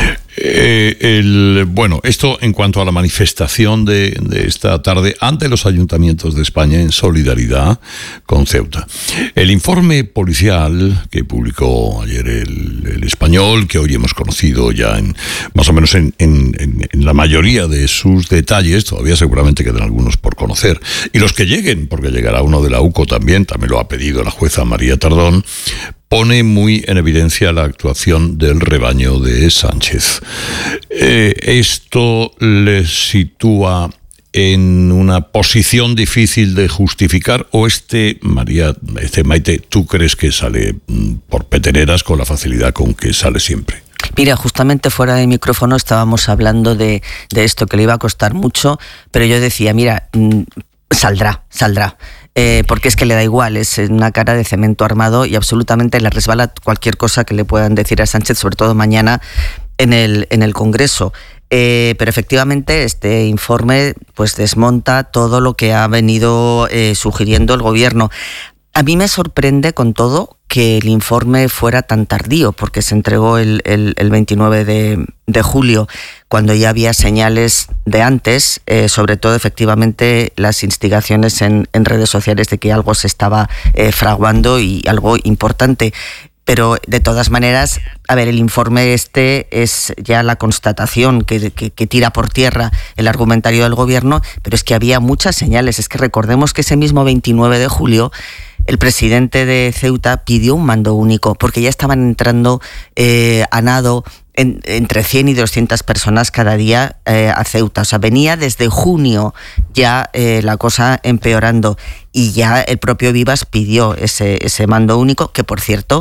Eh, el, bueno, esto en cuanto a la manifestación de, de esta tarde ante los ayuntamientos de España en solidaridad con Ceuta. El informe policial que publicó ayer el, el Español, que hoy hemos conocido ya en más o menos en, en, en, en la mayoría de sus detalles, todavía seguramente quedan algunos por conocer, y los que lleguen, porque llegará uno de la U C O también, también lo ha pedido la jueza María Tardón, pone muy en evidencia la actuación del rebaño de Sánchez. Eh, esto les sitúa en una posición difícil de justificar, o este, María, este Maite, ¿tú crees que sale por peteneras con la facilidad con que sale siempre? Mira, justamente fuera de micrófono estábamos hablando de, de esto, que le iba a costar mucho, pero yo decía, mira, saldrá, saldrá. Eh, porque es que le da igual, es una cara de cemento armado y absolutamente le resbala cualquier cosa que le puedan decir a Sánchez, sobre todo mañana en el, en el Congreso. Eh, pero efectivamente este informe pues desmonta todo lo que ha venido eh, sugiriendo el gobierno. A mí me sorprende con todo que el informe fuera tan tardío, porque se entregó el, el, el veintinueve de julio, cuando ya había señales de antes, eh, sobre todo efectivamente las instigaciones en, en redes sociales de que algo se estaba eh, fraguando y algo importante. Pero de todas maneras, a ver, el informe este es ya la constatación que, que, que tira por tierra el argumentario del gobierno, pero es que había muchas señales. Es que recordemos que ese mismo veintinueve de julio el presidente de Ceuta pidió un mando único, porque ya estaban entrando eh, a nado en, entre cien y doscientas personas cada día eh, a Ceuta. O sea, venía desde junio ya eh, la cosa empeorando, y ya el propio Vivas pidió ese, ese mando único, que por cierto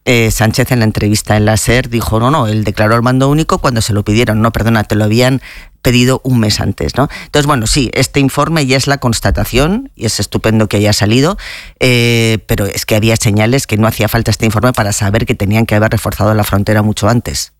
eh, Sánchez en la entrevista en la SER dijo, no, no, él declaró el mando único cuando se lo pidieron. No, perdona, te lo habían pedido un mes antes, ¿no? Entonces, bueno, sí, este informe ya es la constatación y es estupendo que haya salido, eh, pero es que había señales que no hacía falta este informe para saber que tenían que haber reforzado la frontera mucho antes.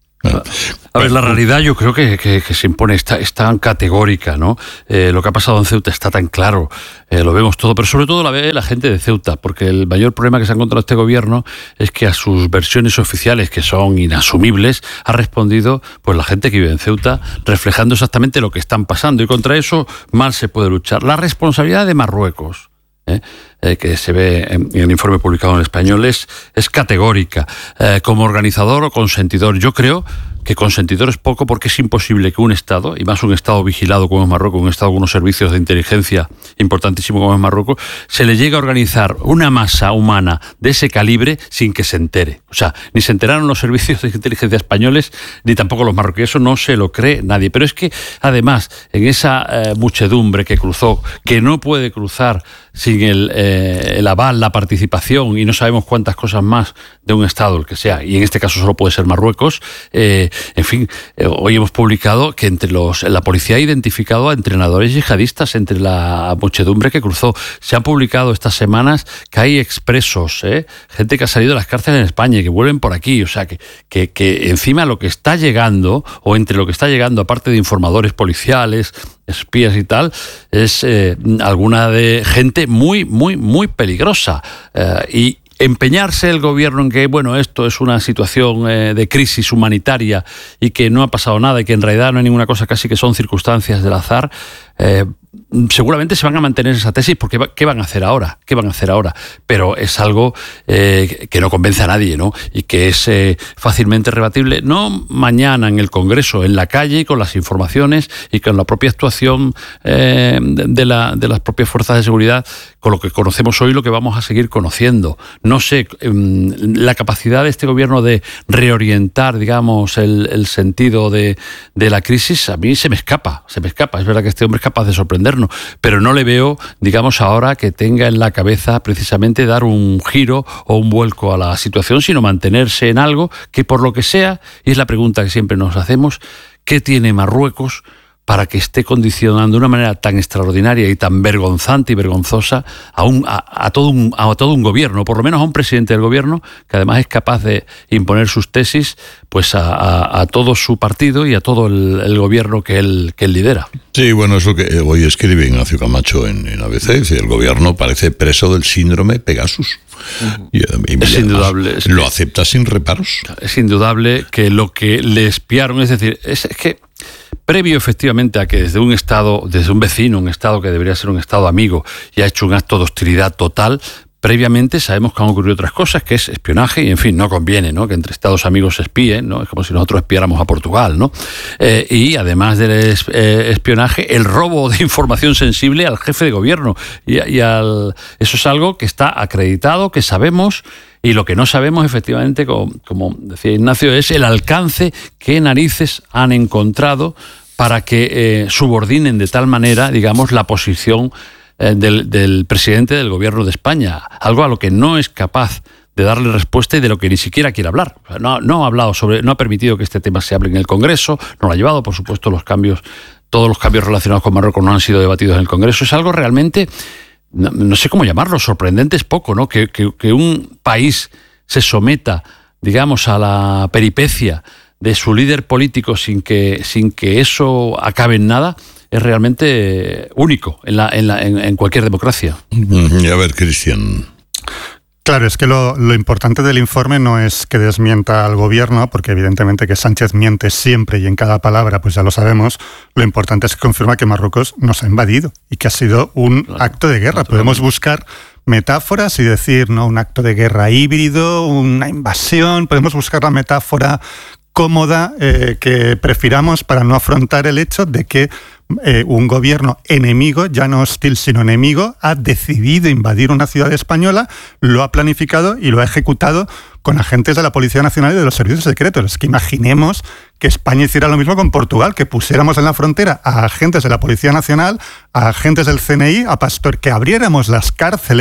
A ver, la realidad yo creo que, que, que se impone, está, es tan categórica, ¿no? Eh, lo que ha pasado en Ceuta está tan claro, eh, lo vemos todo, pero sobre todo la ve la gente de Ceuta, porque el mayor problema que se ha encontrado este gobierno es que a sus versiones oficiales, que son inasumibles, ha respondido pues la gente que vive en Ceuta, reflejando exactamente lo que están pasando, y contra eso mal se puede luchar. La responsabilidad de Marruecos, ¿Eh? Eh, que se ve en, en el informe publicado en español, es, es categórica. Eh, como organizador o consentidor, yo creo que consentidor es poco, porque es imposible que un Estado, y más un Estado vigilado como es Marruecos, un Estado con unos servicios de inteligencia importantísimo como es Marruecos, se le llegue a organizar una masa humana de ese calibre sin que se entere. O sea, ni se enteraron los servicios de inteligencia españoles, ni tampoco los marroquíes. Eso no se lo cree nadie. Pero es que, además, en esa eh, muchedumbre que cruzó, que no puede cruzar sin el, eh, el aval, la participación, y no sabemos cuántas cosas más de un Estado, el que sea, y en este caso solo puede ser Marruecos, eh, en fin, eh, hoy hemos publicado que entre los la policía ha identificado a entrenadores yihadistas entre la muchedumbre que cruzó. Se han publicado estas semanas que hay expresos, ¿eh? gente que ha salido de las cárceles en España y que vuelven por aquí. O sea, que, que, que encima lo que está llegando, o entre lo que está llegando, aparte de informadores policiales, espías y tal, es eh, alguna de gente muy, muy, muy peligrosa. Eh, y empeñarse el gobierno en que, bueno, esto es una situación eh, de crisis humanitaria y que no ha pasado nada y que en realidad no hay ninguna cosa, casi que son circunstancias del azar, eh, seguramente se van a mantener esa tesis, porque ¿qué van a hacer ahora? ¿Qué van a hacer ahora? Pero es algo eh, que no convence a nadie, ¿no? Y que es eh, fácilmente rebatible, no mañana en el Congreso, en la calle, con las informaciones y con la propia actuación eh, de, la, de las propias fuerzas de seguridad, con lo que conocemos hoy, lo que vamos a seguir conociendo. No sé, eh, la capacidad de este gobierno de reorientar, digamos, el, el sentido de, de la crisis, a mí se me escapa, se me escapa. Es verdad que este hombre es capaz de sorprendernos, pero no le veo, digamos, ahora que tenga en la cabeza precisamente dar un giro o un vuelco a la situación, sino mantenerse en algo que, por lo que sea, y es la pregunta que siempre nos hacemos, ¿qué tiene Marruecos para que esté condicionando de una manera tan extraordinaria y tan vergonzante y vergonzosa a, un, a, a, todo un, a todo un gobierno, por lo menos a un presidente del gobierno, que además es capaz de imponer sus tesis pues a, a, a todo su partido y a todo el, el gobierno que él, que él lidera? Sí, bueno, es lo que hoy escribe Ignacio Camacho en, en A B C. El gobierno parece preso del síndrome Pegasus. Uh-huh. y, y es indudable. Es lo acepta sin reparos. Es indudable que lo que le espiaron, es decir, es, es que previo efectivamente a que desde un Estado, desde un vecino, un Estado que debería ser un Estado amigo, y ha hecho un acto de hostilidad total, previamente sabemos que han ocurrido otras cosas, que es espionaje, y en fin, no conviene, ¿no?, que entre Estados amigos se espíen, ¿no? Es como si nosotros espiáramos a Portugal, ¿no? Eh, y además del es, eh, espionaje, el robo de información sensible al jefe de gobierno. Y, y al, eso es algo que está acreditado, que sabemos. Y lo que no sabemos, efectivamente, como, como decía Ignacio, es el alcance que narices han encontrado para que eh, subordinen de tal manera, digamos, la posición eh, del, del presidente del gobierno de España. Algo a lo que no es capaz de darle respuesta y de lo que ni siquiera quiere hablar. O sea, no, no ha hablado sobre, no ha permitido que este tema se hable en el Congreso, no lo ha llevado, por supuesto, los cambios, todos los cambios relacionados con Marruecos no han sido debatidos en el Congreso. Es algo realmente, No, no sé cómo llamarlo, sorprendente es poco, ¿no? Que, que, que un país se someta, digamos, a la peripecia de su líder político sin que, sin que eso acabe en nada, es realmente único en, la, en, la, en, en cualquier democracia. A ver, Cristian. Claro, es que lo, lo importante del informe no es que desmienta al gobierno, porque evidentemente que Sánchez miente siempre y en cada palabra, pues ya lo sabemos. Lo importante es que confirma que Marruecos nos ha invadido y que ha sido un claro, acto de guerra. Podemos buscar metáforas y decir, no, un acto de guerra híbrido, una invasión. Podemos buscar la metáfora cómoda eh, que prefiramos para no afrontar el hecho de que Eh, un gobierno enemigo, ya no hostil sino enemigo, ha decidido invadir una ciudad española, lo ha planificado y lo ha ejecutado con agentes de la Policía Nacional y de los servicios secretos. Es que imaginemos que España hiciera lo mismo con Portugal, que pusiéramos en la frontera a agentes de la Policía Nacional, a agentes del C N I, a Pastor, que abriéramos las cárceles,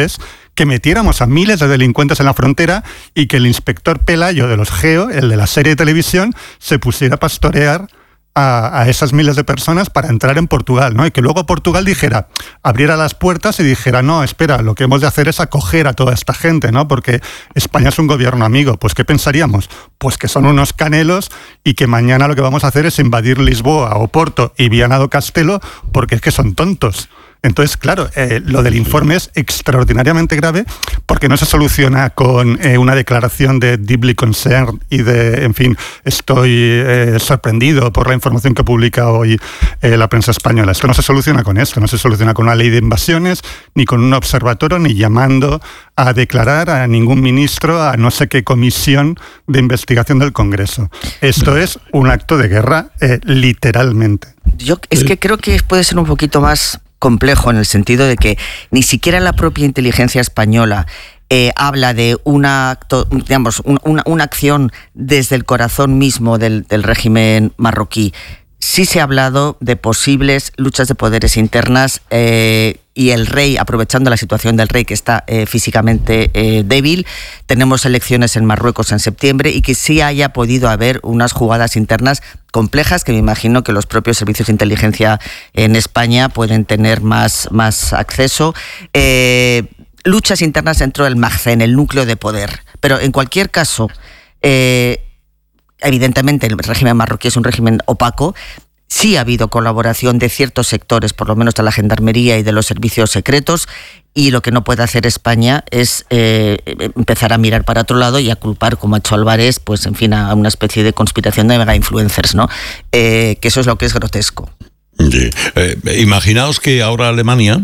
que metiéramos a miles de delincuentes en la frontera y que el inspector Pelayo de los Geo, el de la serie de televisión, se pusiera a pastorear A, a esas miles de personas para entrar en Portugal, ¿no? Y que luego Portugal dijera, abriera las puertas y dijera, no, espera, lo que hemos de hacer es acoger a toda esta gente, ¿no? Porque España es un gobierno amigo. Pues ¿qué pensaríamos? Pues que son unos canelos y que mañana lo que vamos a hacer es invadir Lisboa, Oporto y Viana do Castelo porque es que son tontos. Entonces, claro, eh, lo del informe es extraordinariamente grave porque no se soluciona con eh, una declaración de deeply concerned y de, en fin, estoy eh, sorprendido por la información que publica hoy eh, la prensa española. Esto no se soluciona con esto, no se soluciona con una ley de invasiones, ni con un observatorio, ni llamando a declarar a ningún ministro, a no sé qué comisión de investigación del Congreso. Esto es un acto de guerra, eh, literalmente. Yo es que creo que puede ser un poquito más complejo en el sentido de que ni siquiera la propia inteligencia española eh, habla de una, acto, digamos, un, una, una acción desde el corazón mismo del, del régimen marroquí. Sí se ha hablado de posibles luchas de poderes internas eh, y el rey, aprovechando la situación del rey que está eh, físicamente eh, débil, tenemos elecciones en Marruecos en septiembre y que sí haya podido haber unas jugadas internas complejas que me imagino que los propios servicios de inteligencia en España pueden tener más, más acceso. Eh, luchas internas dentro del Magzen, el núcleo de poder. Pero en cualquier caso, eh, evidentemente el régimen marroquí es un régimen opaco. Sí ha habido colaboración de ciertos sectores, por lo menos de la gendarmería y de los servicios secretos, y lo que no puede hacer España es eh, empezar a mirar para otro lado y a culpar, como ha hecho Álvarez, pues en fin, a una especie de conspiración de mega influencers, ¿no? Eh, que eso es lo que es grotesco. Sí. Eh, imaginaos que ahora Alemania,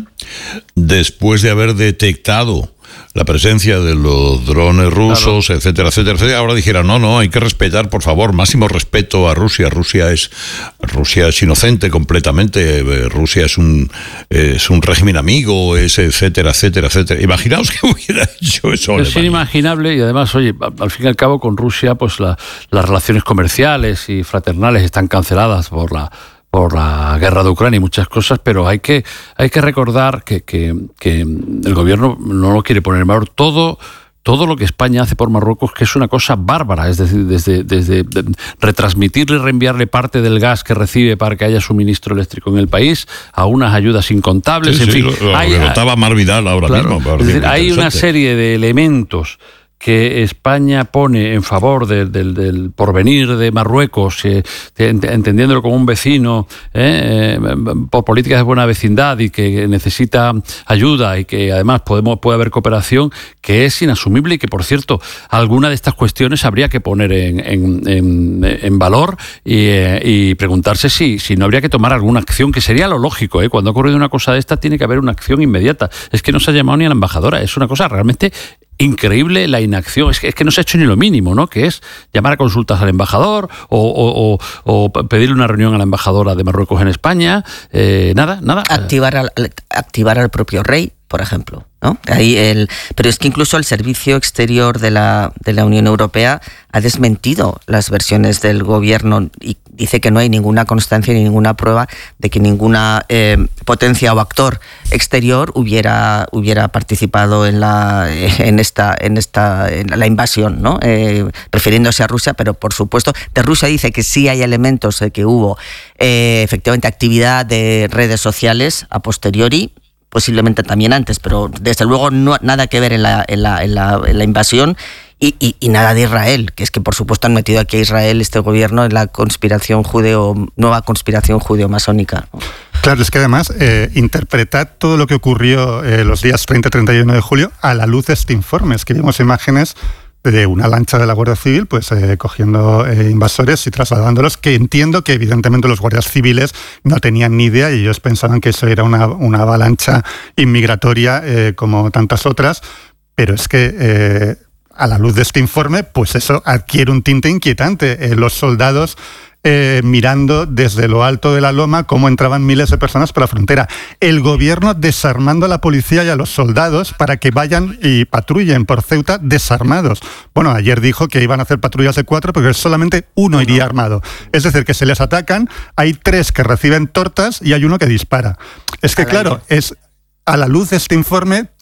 después de haber detectado la presencia de los drones rusos, claro, etcétera, etcétera, etcétera, ahora dijera, no, no, hay que respetar, por favor, máximo respeto a Rusia. Rusia es Rusia es inocente completamente, Rusia es un es un régimen amigo, es etcétera, etcétera, etcétera. Imaginaos que hubiera hecho eso Alemania. Es inimaginable y además, oye, al fin y al cabo con Rusia, pues la, las relaciones comerciales y fraternales están canceladas por la por la guerra de Ucrania y muchas cosas, pero hay que hay que recordar que, que, que el gobierno no lo quiere poner en valor todo todo lo que España hace por Marruecos, que es una cosa bárbara, es decir, desde, desde retransmitirle y reenviarle parte del gas que recibe para que haya suministro eléctrico en el país, a unas ayudas incontables, sí, en sí, fin. Lo, lo hay, que notaba Mar Vidal ahora claro, mismo. Es decir, hay una serie de elementos que España pone en favor de, de, del porvenir de Marruecos, eh, entendiéndolo como un vecino eh, eh, por políticas de buena vecindad y que necesita ayuda y que además podemos puede haber cooperación, que es inasumible y que, por cierto, alguna de estas cuestiones habría que poner en, en, en, en valor y, eh, y preguntarse si, si no habría que tomar alguna acción, que sería lo lógico. ¿eh? Cuando ha ocurrido una cosa de esta, tiene que haber una acción inmediata. Es que no se ha llamado ni a la embajadora, es una cosa realmente increíble la inacción, es que, es que no se ha hecho ni lo mínimo, ¿no? Que es llamar a consultas al embajador o, o, o, o pedirle una reunión a la embajadora de Marruecos en España, eh, nada, nada. Activar al, activar al propio rey, por ejemplo, ¿no? Ahí el, pero es que incluso el Servicio Exterior de la, de la Unión Europea ha desmentido las versiones del gobierno y dice que no hay ninguna constancia ni ninguna prueba de que ninguna eh, potencia o actor exterior hubiera hubiera participado en la en esta en esta en la invasión, ¿no? Eh, refiriéndose a Rusia, pero por supuesto de Rusia dice que sí hay elementos de que hubo eh, efectivamente actividad de redes sociales a posteriori, posiblemente también antes, pero desde luego no, nada que ver en la, en la, en la, en la invasión y, y, y nada de Israel, que es que por supuesto han metido aquí a Israel, este gobierno, en la conspiración judeo, nueva conspiración judeo-masónica, ¿no? Claro, es que además eh, interpretad todo lo que ocurrió eh, los días treinta y treinta y uno de julio a la luz de este informe. Es que vimos imágenes de una lancha de la Guardia Civil pues eh, cogiendo eh, invasores y trasladándolos, que entiendo que evidentemente los guardias civiles no tenían ni idea y ellos pensaban que eso era una, una avalancha inmigratoria eh, como tantas otras, pero es que eh, a la luz de este informe pues eso adquiere un tinte inquietante. Eh, los soldados Eh, mirando desde lo alto de la loma cómo entraban miles de personas por la frontera. El gobierno desarmando a la policía y a los soldados para que vayan y patrullen por Ceuta desarmados. Bueno, ayer dijo que iban a hacer patrullas de cuatro porque solamente uno iría armado. Es decir, que se les atacan, hay tres que reciben tortas y hay uno que dispara. Es que claro, es a la luz de este informe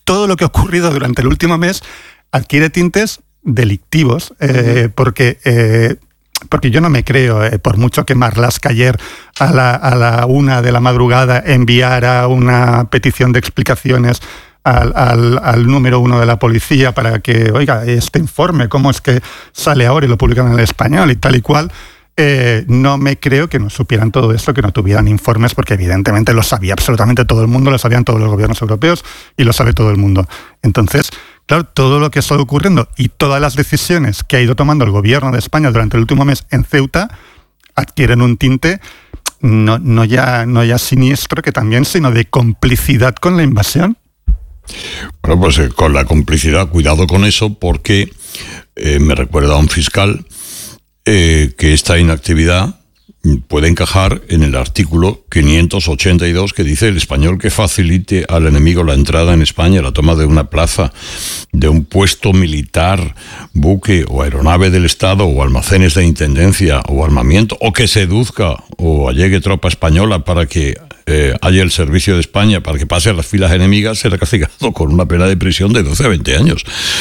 todo lo que ha ocurrido durante el último mes adquiere tintes delictivos, eh, porque... Eh, porque yo no me creo, eh, por mucho que Marlaska ayer a la, a la una de la madrugada enviara una petición de explicaciones al, al, al número uno de la policía para que, oiga, este informe, cómo es que sale ahora y lo publican en el español y tal y cual, eh, no me creo que no supieran todo esto, que no tuvieran informes, porque evidentemente lo sabía absolutamente todo el mundo, lo sabían todos los gobiernos europeos y lo sabe todo el mundo. Entonces, claro, todo lo que está ocurriendo y todas las decisiones que ha ido tomando el gobierno de España durante el último mes en Ceuta adquieren un tinte no, no, ya, no ya siniestro, que también, sino de complicidad con la invasión. Bueno, pues eh, con la complicidad, cuidado con eso, porque eh, me recuerda a un fiscal eh, que esta inactividad puede encajar en el artículo quinientos ochenta y dos, que dice: el español que facilite al enemigo la entrada en España, la toma de una plaza, de un puesto militar, buque o aeronave del Estado, o almacenes de intendencia o armamento, o que seduzca o allegue tropa española para que eh, haya el servicio de España, para que pase a las filas enemigas, será castigado con una pena de prisión de doce a veinte años.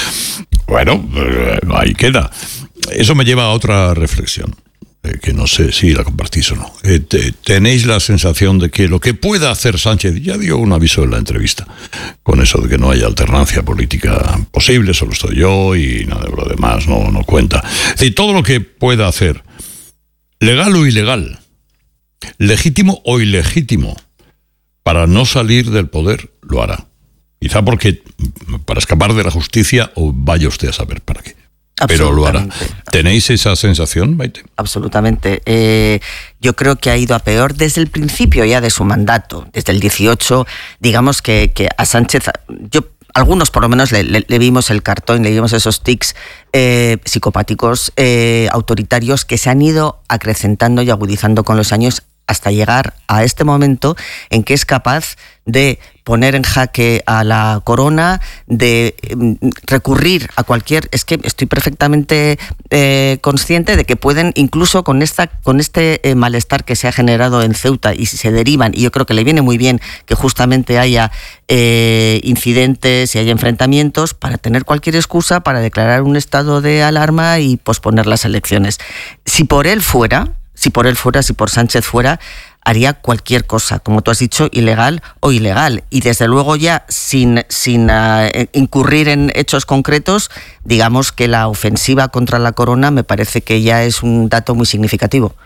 Bueno, eh, ahí queda. Eso me lleva a otra reflexión, eh, que no sé si la compartís o no. Eh, te, ¿Tenéis la sensación de que lo que pueda hacer Sánchez, ya dio un aviso en la entrevista, con eso de que no haya alternancia política posible, solo estoy yo y nada, lo demás no, no cuenta? Es decir, todo lo que pueda hacer, legal o ilegal, legítimo o ilegítimo, para no salir del poder, lo hará. Quizá porque para escapar de la justicia, o vaya usted a saber para qué. Pero lo hará. ¿Tenéis esa sensación, Maite? Absolutamente. Eh, yo creo que ha ido a peor desde el principio ya de su mandato. Desde el dieciocho, digamos que, que a Sánchez... yo Algunos por lo menos le, le, le vimos el cartón, le vimos esos tics eh, psicopáticos, eh, autoritarios, que se han ido acrecentando y agudizando con los años, hasta llegar a este momento en que es capaz de poner en jaque a la corona, de eh, recurrir a cualquier... Es que estoy perfectamente eh, consciente de que pueden, incluso con esta con este eh, malestar que se ha generado en Ceuta, y si se derivan, y yo creo que le viene muy bien que justamente haya eh, incidentes y haya enfrentamientos, para tener cualquier excusa para declarar un estado de alarma y posponer las elecciones. Si por él fuera... Si por él fuera, si por Sánchez fuera, haría cualquier cosa, como tú has dicho, ilegal o ilegal. Y desde luego ya, sin, sin uh, incurrir en hechos concretos, digamos que la ofensiva contra la corona me parece que ya es un dato muy significativo.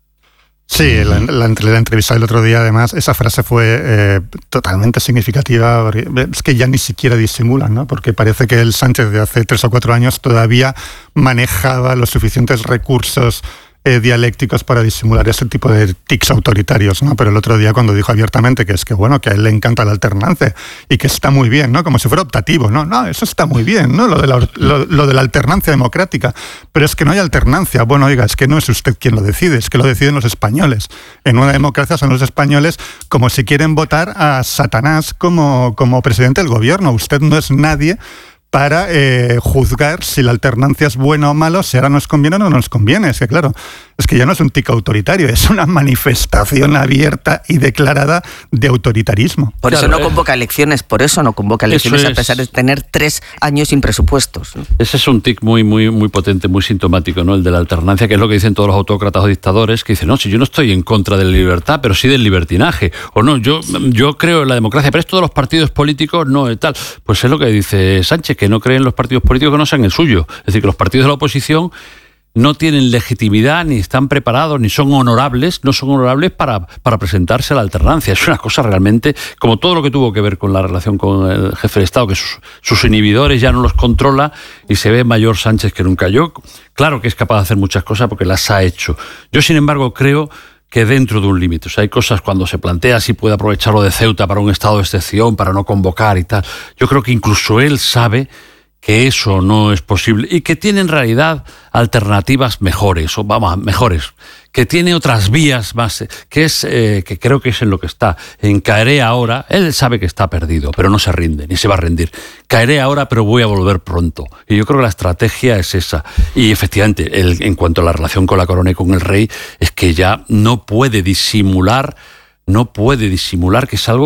Sí, la, la, la entrevista del otro día, además, esa frase fue eh, totalmente significativa. Es que ya ni siquiera disimulan, ¿no? Porque parece que el Sánchez de hace tres o cuatro años todavía manejaba los suficientes recursos Eh, dialécticos para disimular ese tipo de tics autoritarios, ¿no? Pero el otro día, cuando dijo abiertamente que es que, bueno, que a él le encanta la alternancia y que está muy bien, ¿no? Como si fuera optativo, ¿no? No, eso está muy bien, ¿no? Lo de la, lo, lo de la alternancia democrática. Pero es que no hay alternancia. Bueno, oiga, es que no es usted quien lo decide, es que lo deciden los españoles. En una democracia son los españoles, como si quieren votar a Satanás como, como presidente del gobierno. Usted no es nadie para eh, juzgar si la alternancia es buena o mala, si ahora nos conviene o no nos conviene. Es que claro, es que ya no es un tic autoritario, es una manifestación abierta y declarada de autoritarismo. Por claro, eso no convoca elecciones, por eso no convoca elecciones, es, a pesar de tener tres años sin presupuestos. Ese es un tic muy, muy, muy potente, muy sintomático, ¿no? El de la alternancia, que es lo que dicen todos los autócratas o dictadores, que dicen, no, si yo no estoy en contra de la libertad, pero sí del libertinaje. O no, yo, yo creo en la democracia, pero esto de los partidos políticos no, tal. Pues es lo que dice Sánchez, que no creen los partidos políticos que no sean el suyo. Es decir, que los partidos de la oposición no tienen legitimidad, ni están preparados, ni son honorables, no son honorables para, para presentarse a la alternancia. Es una cosa realmente, como todo lo que tuvo que ver con la relación con el jefe de Estado, que sus, sus inhibidores ya no los controla y se ve mayor Sánchez que nunca. Yo, claro que es capaz de hacer muchas cosas porque las ha hecho. Yo, sin embargo, creo que dentro de un límite. O sea, hay cosas cuando se plantea si puede aprovecharlo de Ceuta para un estado de excepción, para no convocar y tal. Yo creo que incluso él sabe que eso no es posible y que tiene en realidad alternativas mejores, o vamos, mejores, que tiene otras vías más, que es eh, que creo que es en lo que está, en caeré ahora. Él sabe que está perdido, pero no se rinde, ni se va a rendir. Caeré ahora, pero voy a volver pronto. Y yo creo que la estrategia es esa. Y efectivamente, el, en cuanto a la relación con la corona y con el rey, es que ya no puede disimular, no puede disimular que es algo que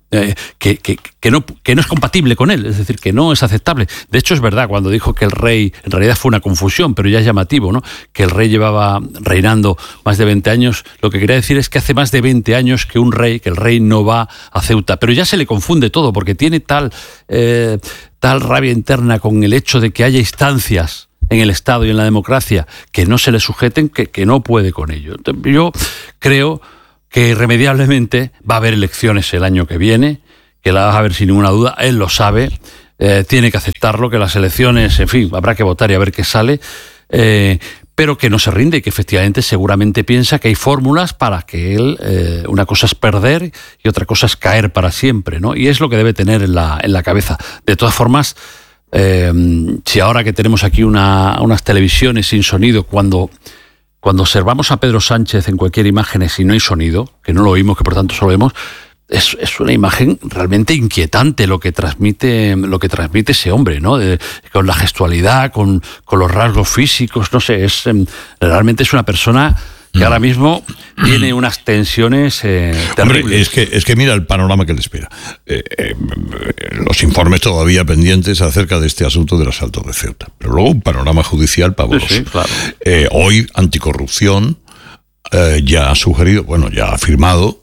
eh, que, que, que, no, que no es compatible con él, es decir, que no es aceptable. De hecho, es verdad, cuando dijo que el rey, en realidad fue una confusión, pero ya es llamativo, ¿no? Que el rey llevaba reinando más de veinte años, lo que quería decir es que hace más de veinte años que un rey, que el rey no va a Ceuta, pero ya se le confunde todo, porque tiene tal, eh, tal rabia interna con el hecho de que haya instancias en el Estado y en la democracia que no se le sujeten, que, que no puede con ello. Yo creo que irremediablemente va a haber elecciones el año que viene, que las va a haber sin ninguna duda, él lo sabe, eh, tiene que aceptarlo, que las elecciones, en fin, habrá que votar y a ver qué sale, eh, pero que no se rinde y que efectivamente seguramente piensa que hay fórmulas para que él, eh, una cosa es perder y otra cosa es caer para siempre, ¿no? Y es lo que debe tener en la, en la cabeza. De todas formas, eh, si ahora que tenemos aquí una, unas televisiones sin sonido, cuando... Cuando observamos a Pedro Sánchez en cualquier imagen y no hay sonido, que no lo oímos, que por tanto solo vemos, es, es una imagen realmente inquietante lo que transmite, lo que transmite ese hombre, ¿no? De, con la gestualidad, con, con los rasgos físicos, no sé, es realmente es una persona que ahora mismo tiene unas tensiones eh, terribles. Hombre, es que, es que mira el panorama que le espera. Eh, eh, los informes todavía pendientes acerca de este asunto del asalto de Ceuta. Pero luego un panorama judicial pavoroso. Sí, sí, claro. eh, hoy, Anticorrupción eh, ya ha sugerido, bueno, ya ha afirmado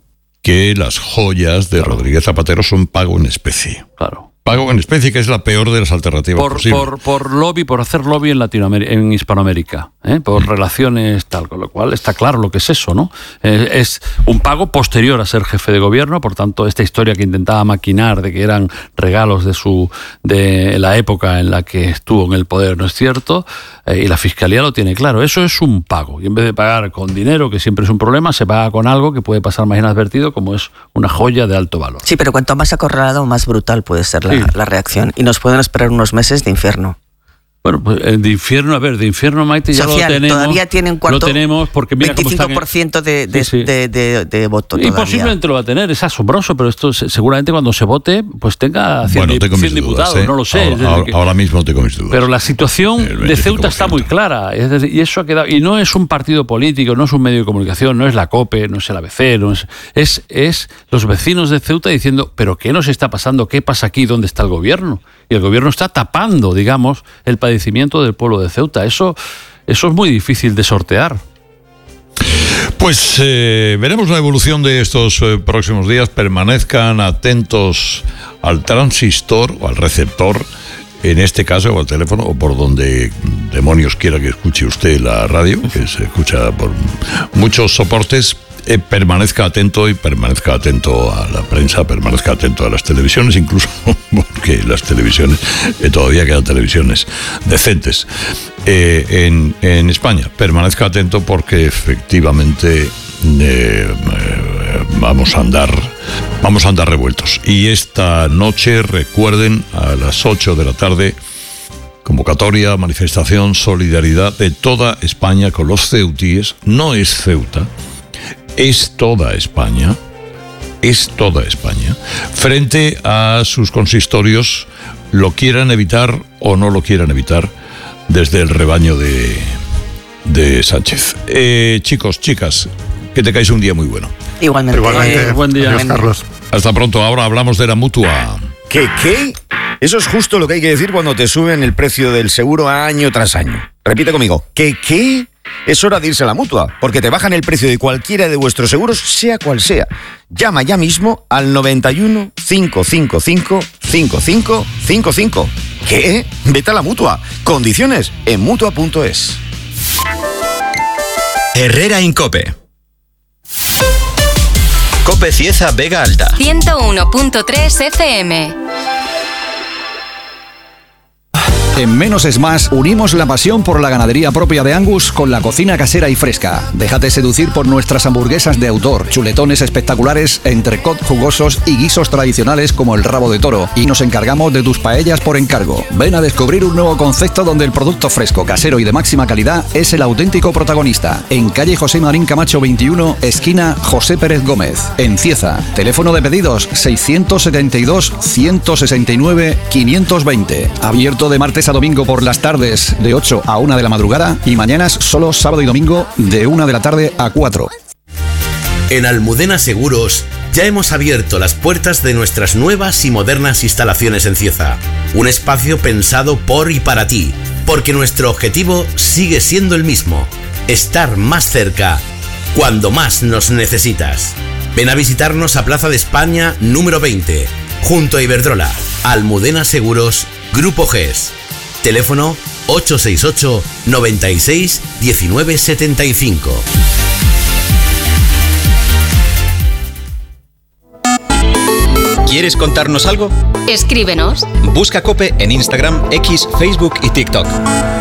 que las joyas de claro. Rodríguez Zapatero son pago en especie. Claro. Pago en especie, que es la peor de las alternativas por, posibles. Por, por lobby, por hacer lobby en Latinoamérica, en Hispanoamérica, ¿eh? por mm. relaciones tal, con lo cual está claro lo que es eso, ¿no? Eh, es un pago posterior a ser jefe de gobierno, por tanto, esta historia que intentaba maquinar de que eran regalos de su de la época en la que estuvo en el poder no es cierto, eh, y la Fiscalía lo tiene claro, eso es un pago, y en vez de pagar con dinero, que siempre es un problema, se paga con algo que puede pasar más inadvertido, como es una joya de alto valor. Sí, pero cuanto más acorralado, más brutal puede ser la, sí. la reacción, y nos pueden esperar unos meses de infierno. Bueno, pues de infierno, a ver, de infierno, Maite, ya Social, lo tenemos. Todavía tiene un cuarto, lo tenemos porque mira veinticinco por ciento cómo están de, de, sí, sí. de, de, de voto todavía. Y posiblemente lo va a tener, es asombroso, pero esto seguramente cuando se vote, pues tenga cien, bueno, tengo cien mis diputados, dudas, ¿eh? no lo sé. Ahora, ahora, que, ahora mismo tengo mis dudas. Pero la situación de Ceuta está muy clara, es decir, y eso ha quedado, y no es un partido político, no es un medio de comunicación, no es la COPE, no es el A B C, no es, es, es los vecinos de Ceuta diciendo, pero ¿qué nos está pasando? ¿Qué pasa aquí? ¿Dónde está el gobierno? Y el gobierno está tapando, digamos, el padecimiento del pueblo de Ceuta. Eso, eso es muy difícil de sortear. Pues eh, veremos la evolución de estos eh, próximos días. Permanezcan atentos al transistor o al receptor, en este caso, o al teléfono, o por donde demonios quiera que escuche usted la radio, que se escucha por muchos soportes. Eh, permanezca atento y permanezca atento a la prensa, permanezca atento a las televisiones, incluso porque las televisiones, eh, todavía quedan televisiones decentes eh, en, en España. Permanezca atento porque efectivamente eh, eh, vamos a andar vamos a andar revueltos. Y esta noche, recuerden, a las ocho de la tarde, convocatoria, manifestación, solidaridad de toda España con los ceutíes. No es Ceuta, es toda España, es toda España, frente a sus consistorios, lo quieran evitar o no lo quieran evitar, desde el rebaño de, de Sánchez. Eh, chicos, chicas, que tengáis un día muy bueno. Igualmente. Igualmente. Eh, buen día. Adiós, Carlos. Hasta pronto. Ahora hablamos de la Mutua. ¿Qué, qué? Eso es justo lo que hay que decir cuando te suben el precio del seguro año tras año. Repite conmigo. ¿Qué, qué? Es hora de irse a la Mutua, porque te bajan el precio de cualquiera de vuestros seguros, sea cual sea. Llama ya mismo al noventa y uno, quinientos cincuenta y cinco, cincuenta y cinco cincuenta y cinco. ¿Qué? Vete a la Mutua. Condiciones en mutua punto es. Herrera Incope. Cope Cieza Vega Alta. ciento uno punto tres F M. En Menos es Más unimos la pasión por la ganadería propia de Angus con la cocina casera y fresca. Déjate seducir por nuestras hamburguesas de autor, chuletones espectaculares, entrecot jugosos y guisos tradicionales como el rabo de toro. Y nos encargamos de tus paellas por encargo. Ven a descubrir un nuevo concepto donde el producto fresco, casero y de máxima calidad es el auténtico protagonista. En calle José Marín Camacho veintiuno, esquina José Pérez Gómez. En Cieza. Teléfono de pedidos seiscientos setenta y dos, ciento sesenta y nueve, quinientos veinte. Abierto de martes a domingo por las tardes de ocho a una de la madrugada y mañanas solo sábado y domingo de una de la tarde a cuatro. En Almudena Seguros Ya hemos abierto las puertas de nuestras nuevas y modernas instalaciones en Cieza. Un espacio pensado por y para ti, porque nuestro objetivo sigue siendo el mismo: estar más cerca cuando más nos necesitas. Ven a visitarnos a Plaza de España número veinte, junto a Iberdrola, Almudena Seguros, Grupo G E S. Teléfono ocho seis ocho, noventa y seis, diecinueve setenta y cinco. ¿Quieres contarnos algo? Escríbenos. Busca COPE en Instagram, X, Facebook y TikTok.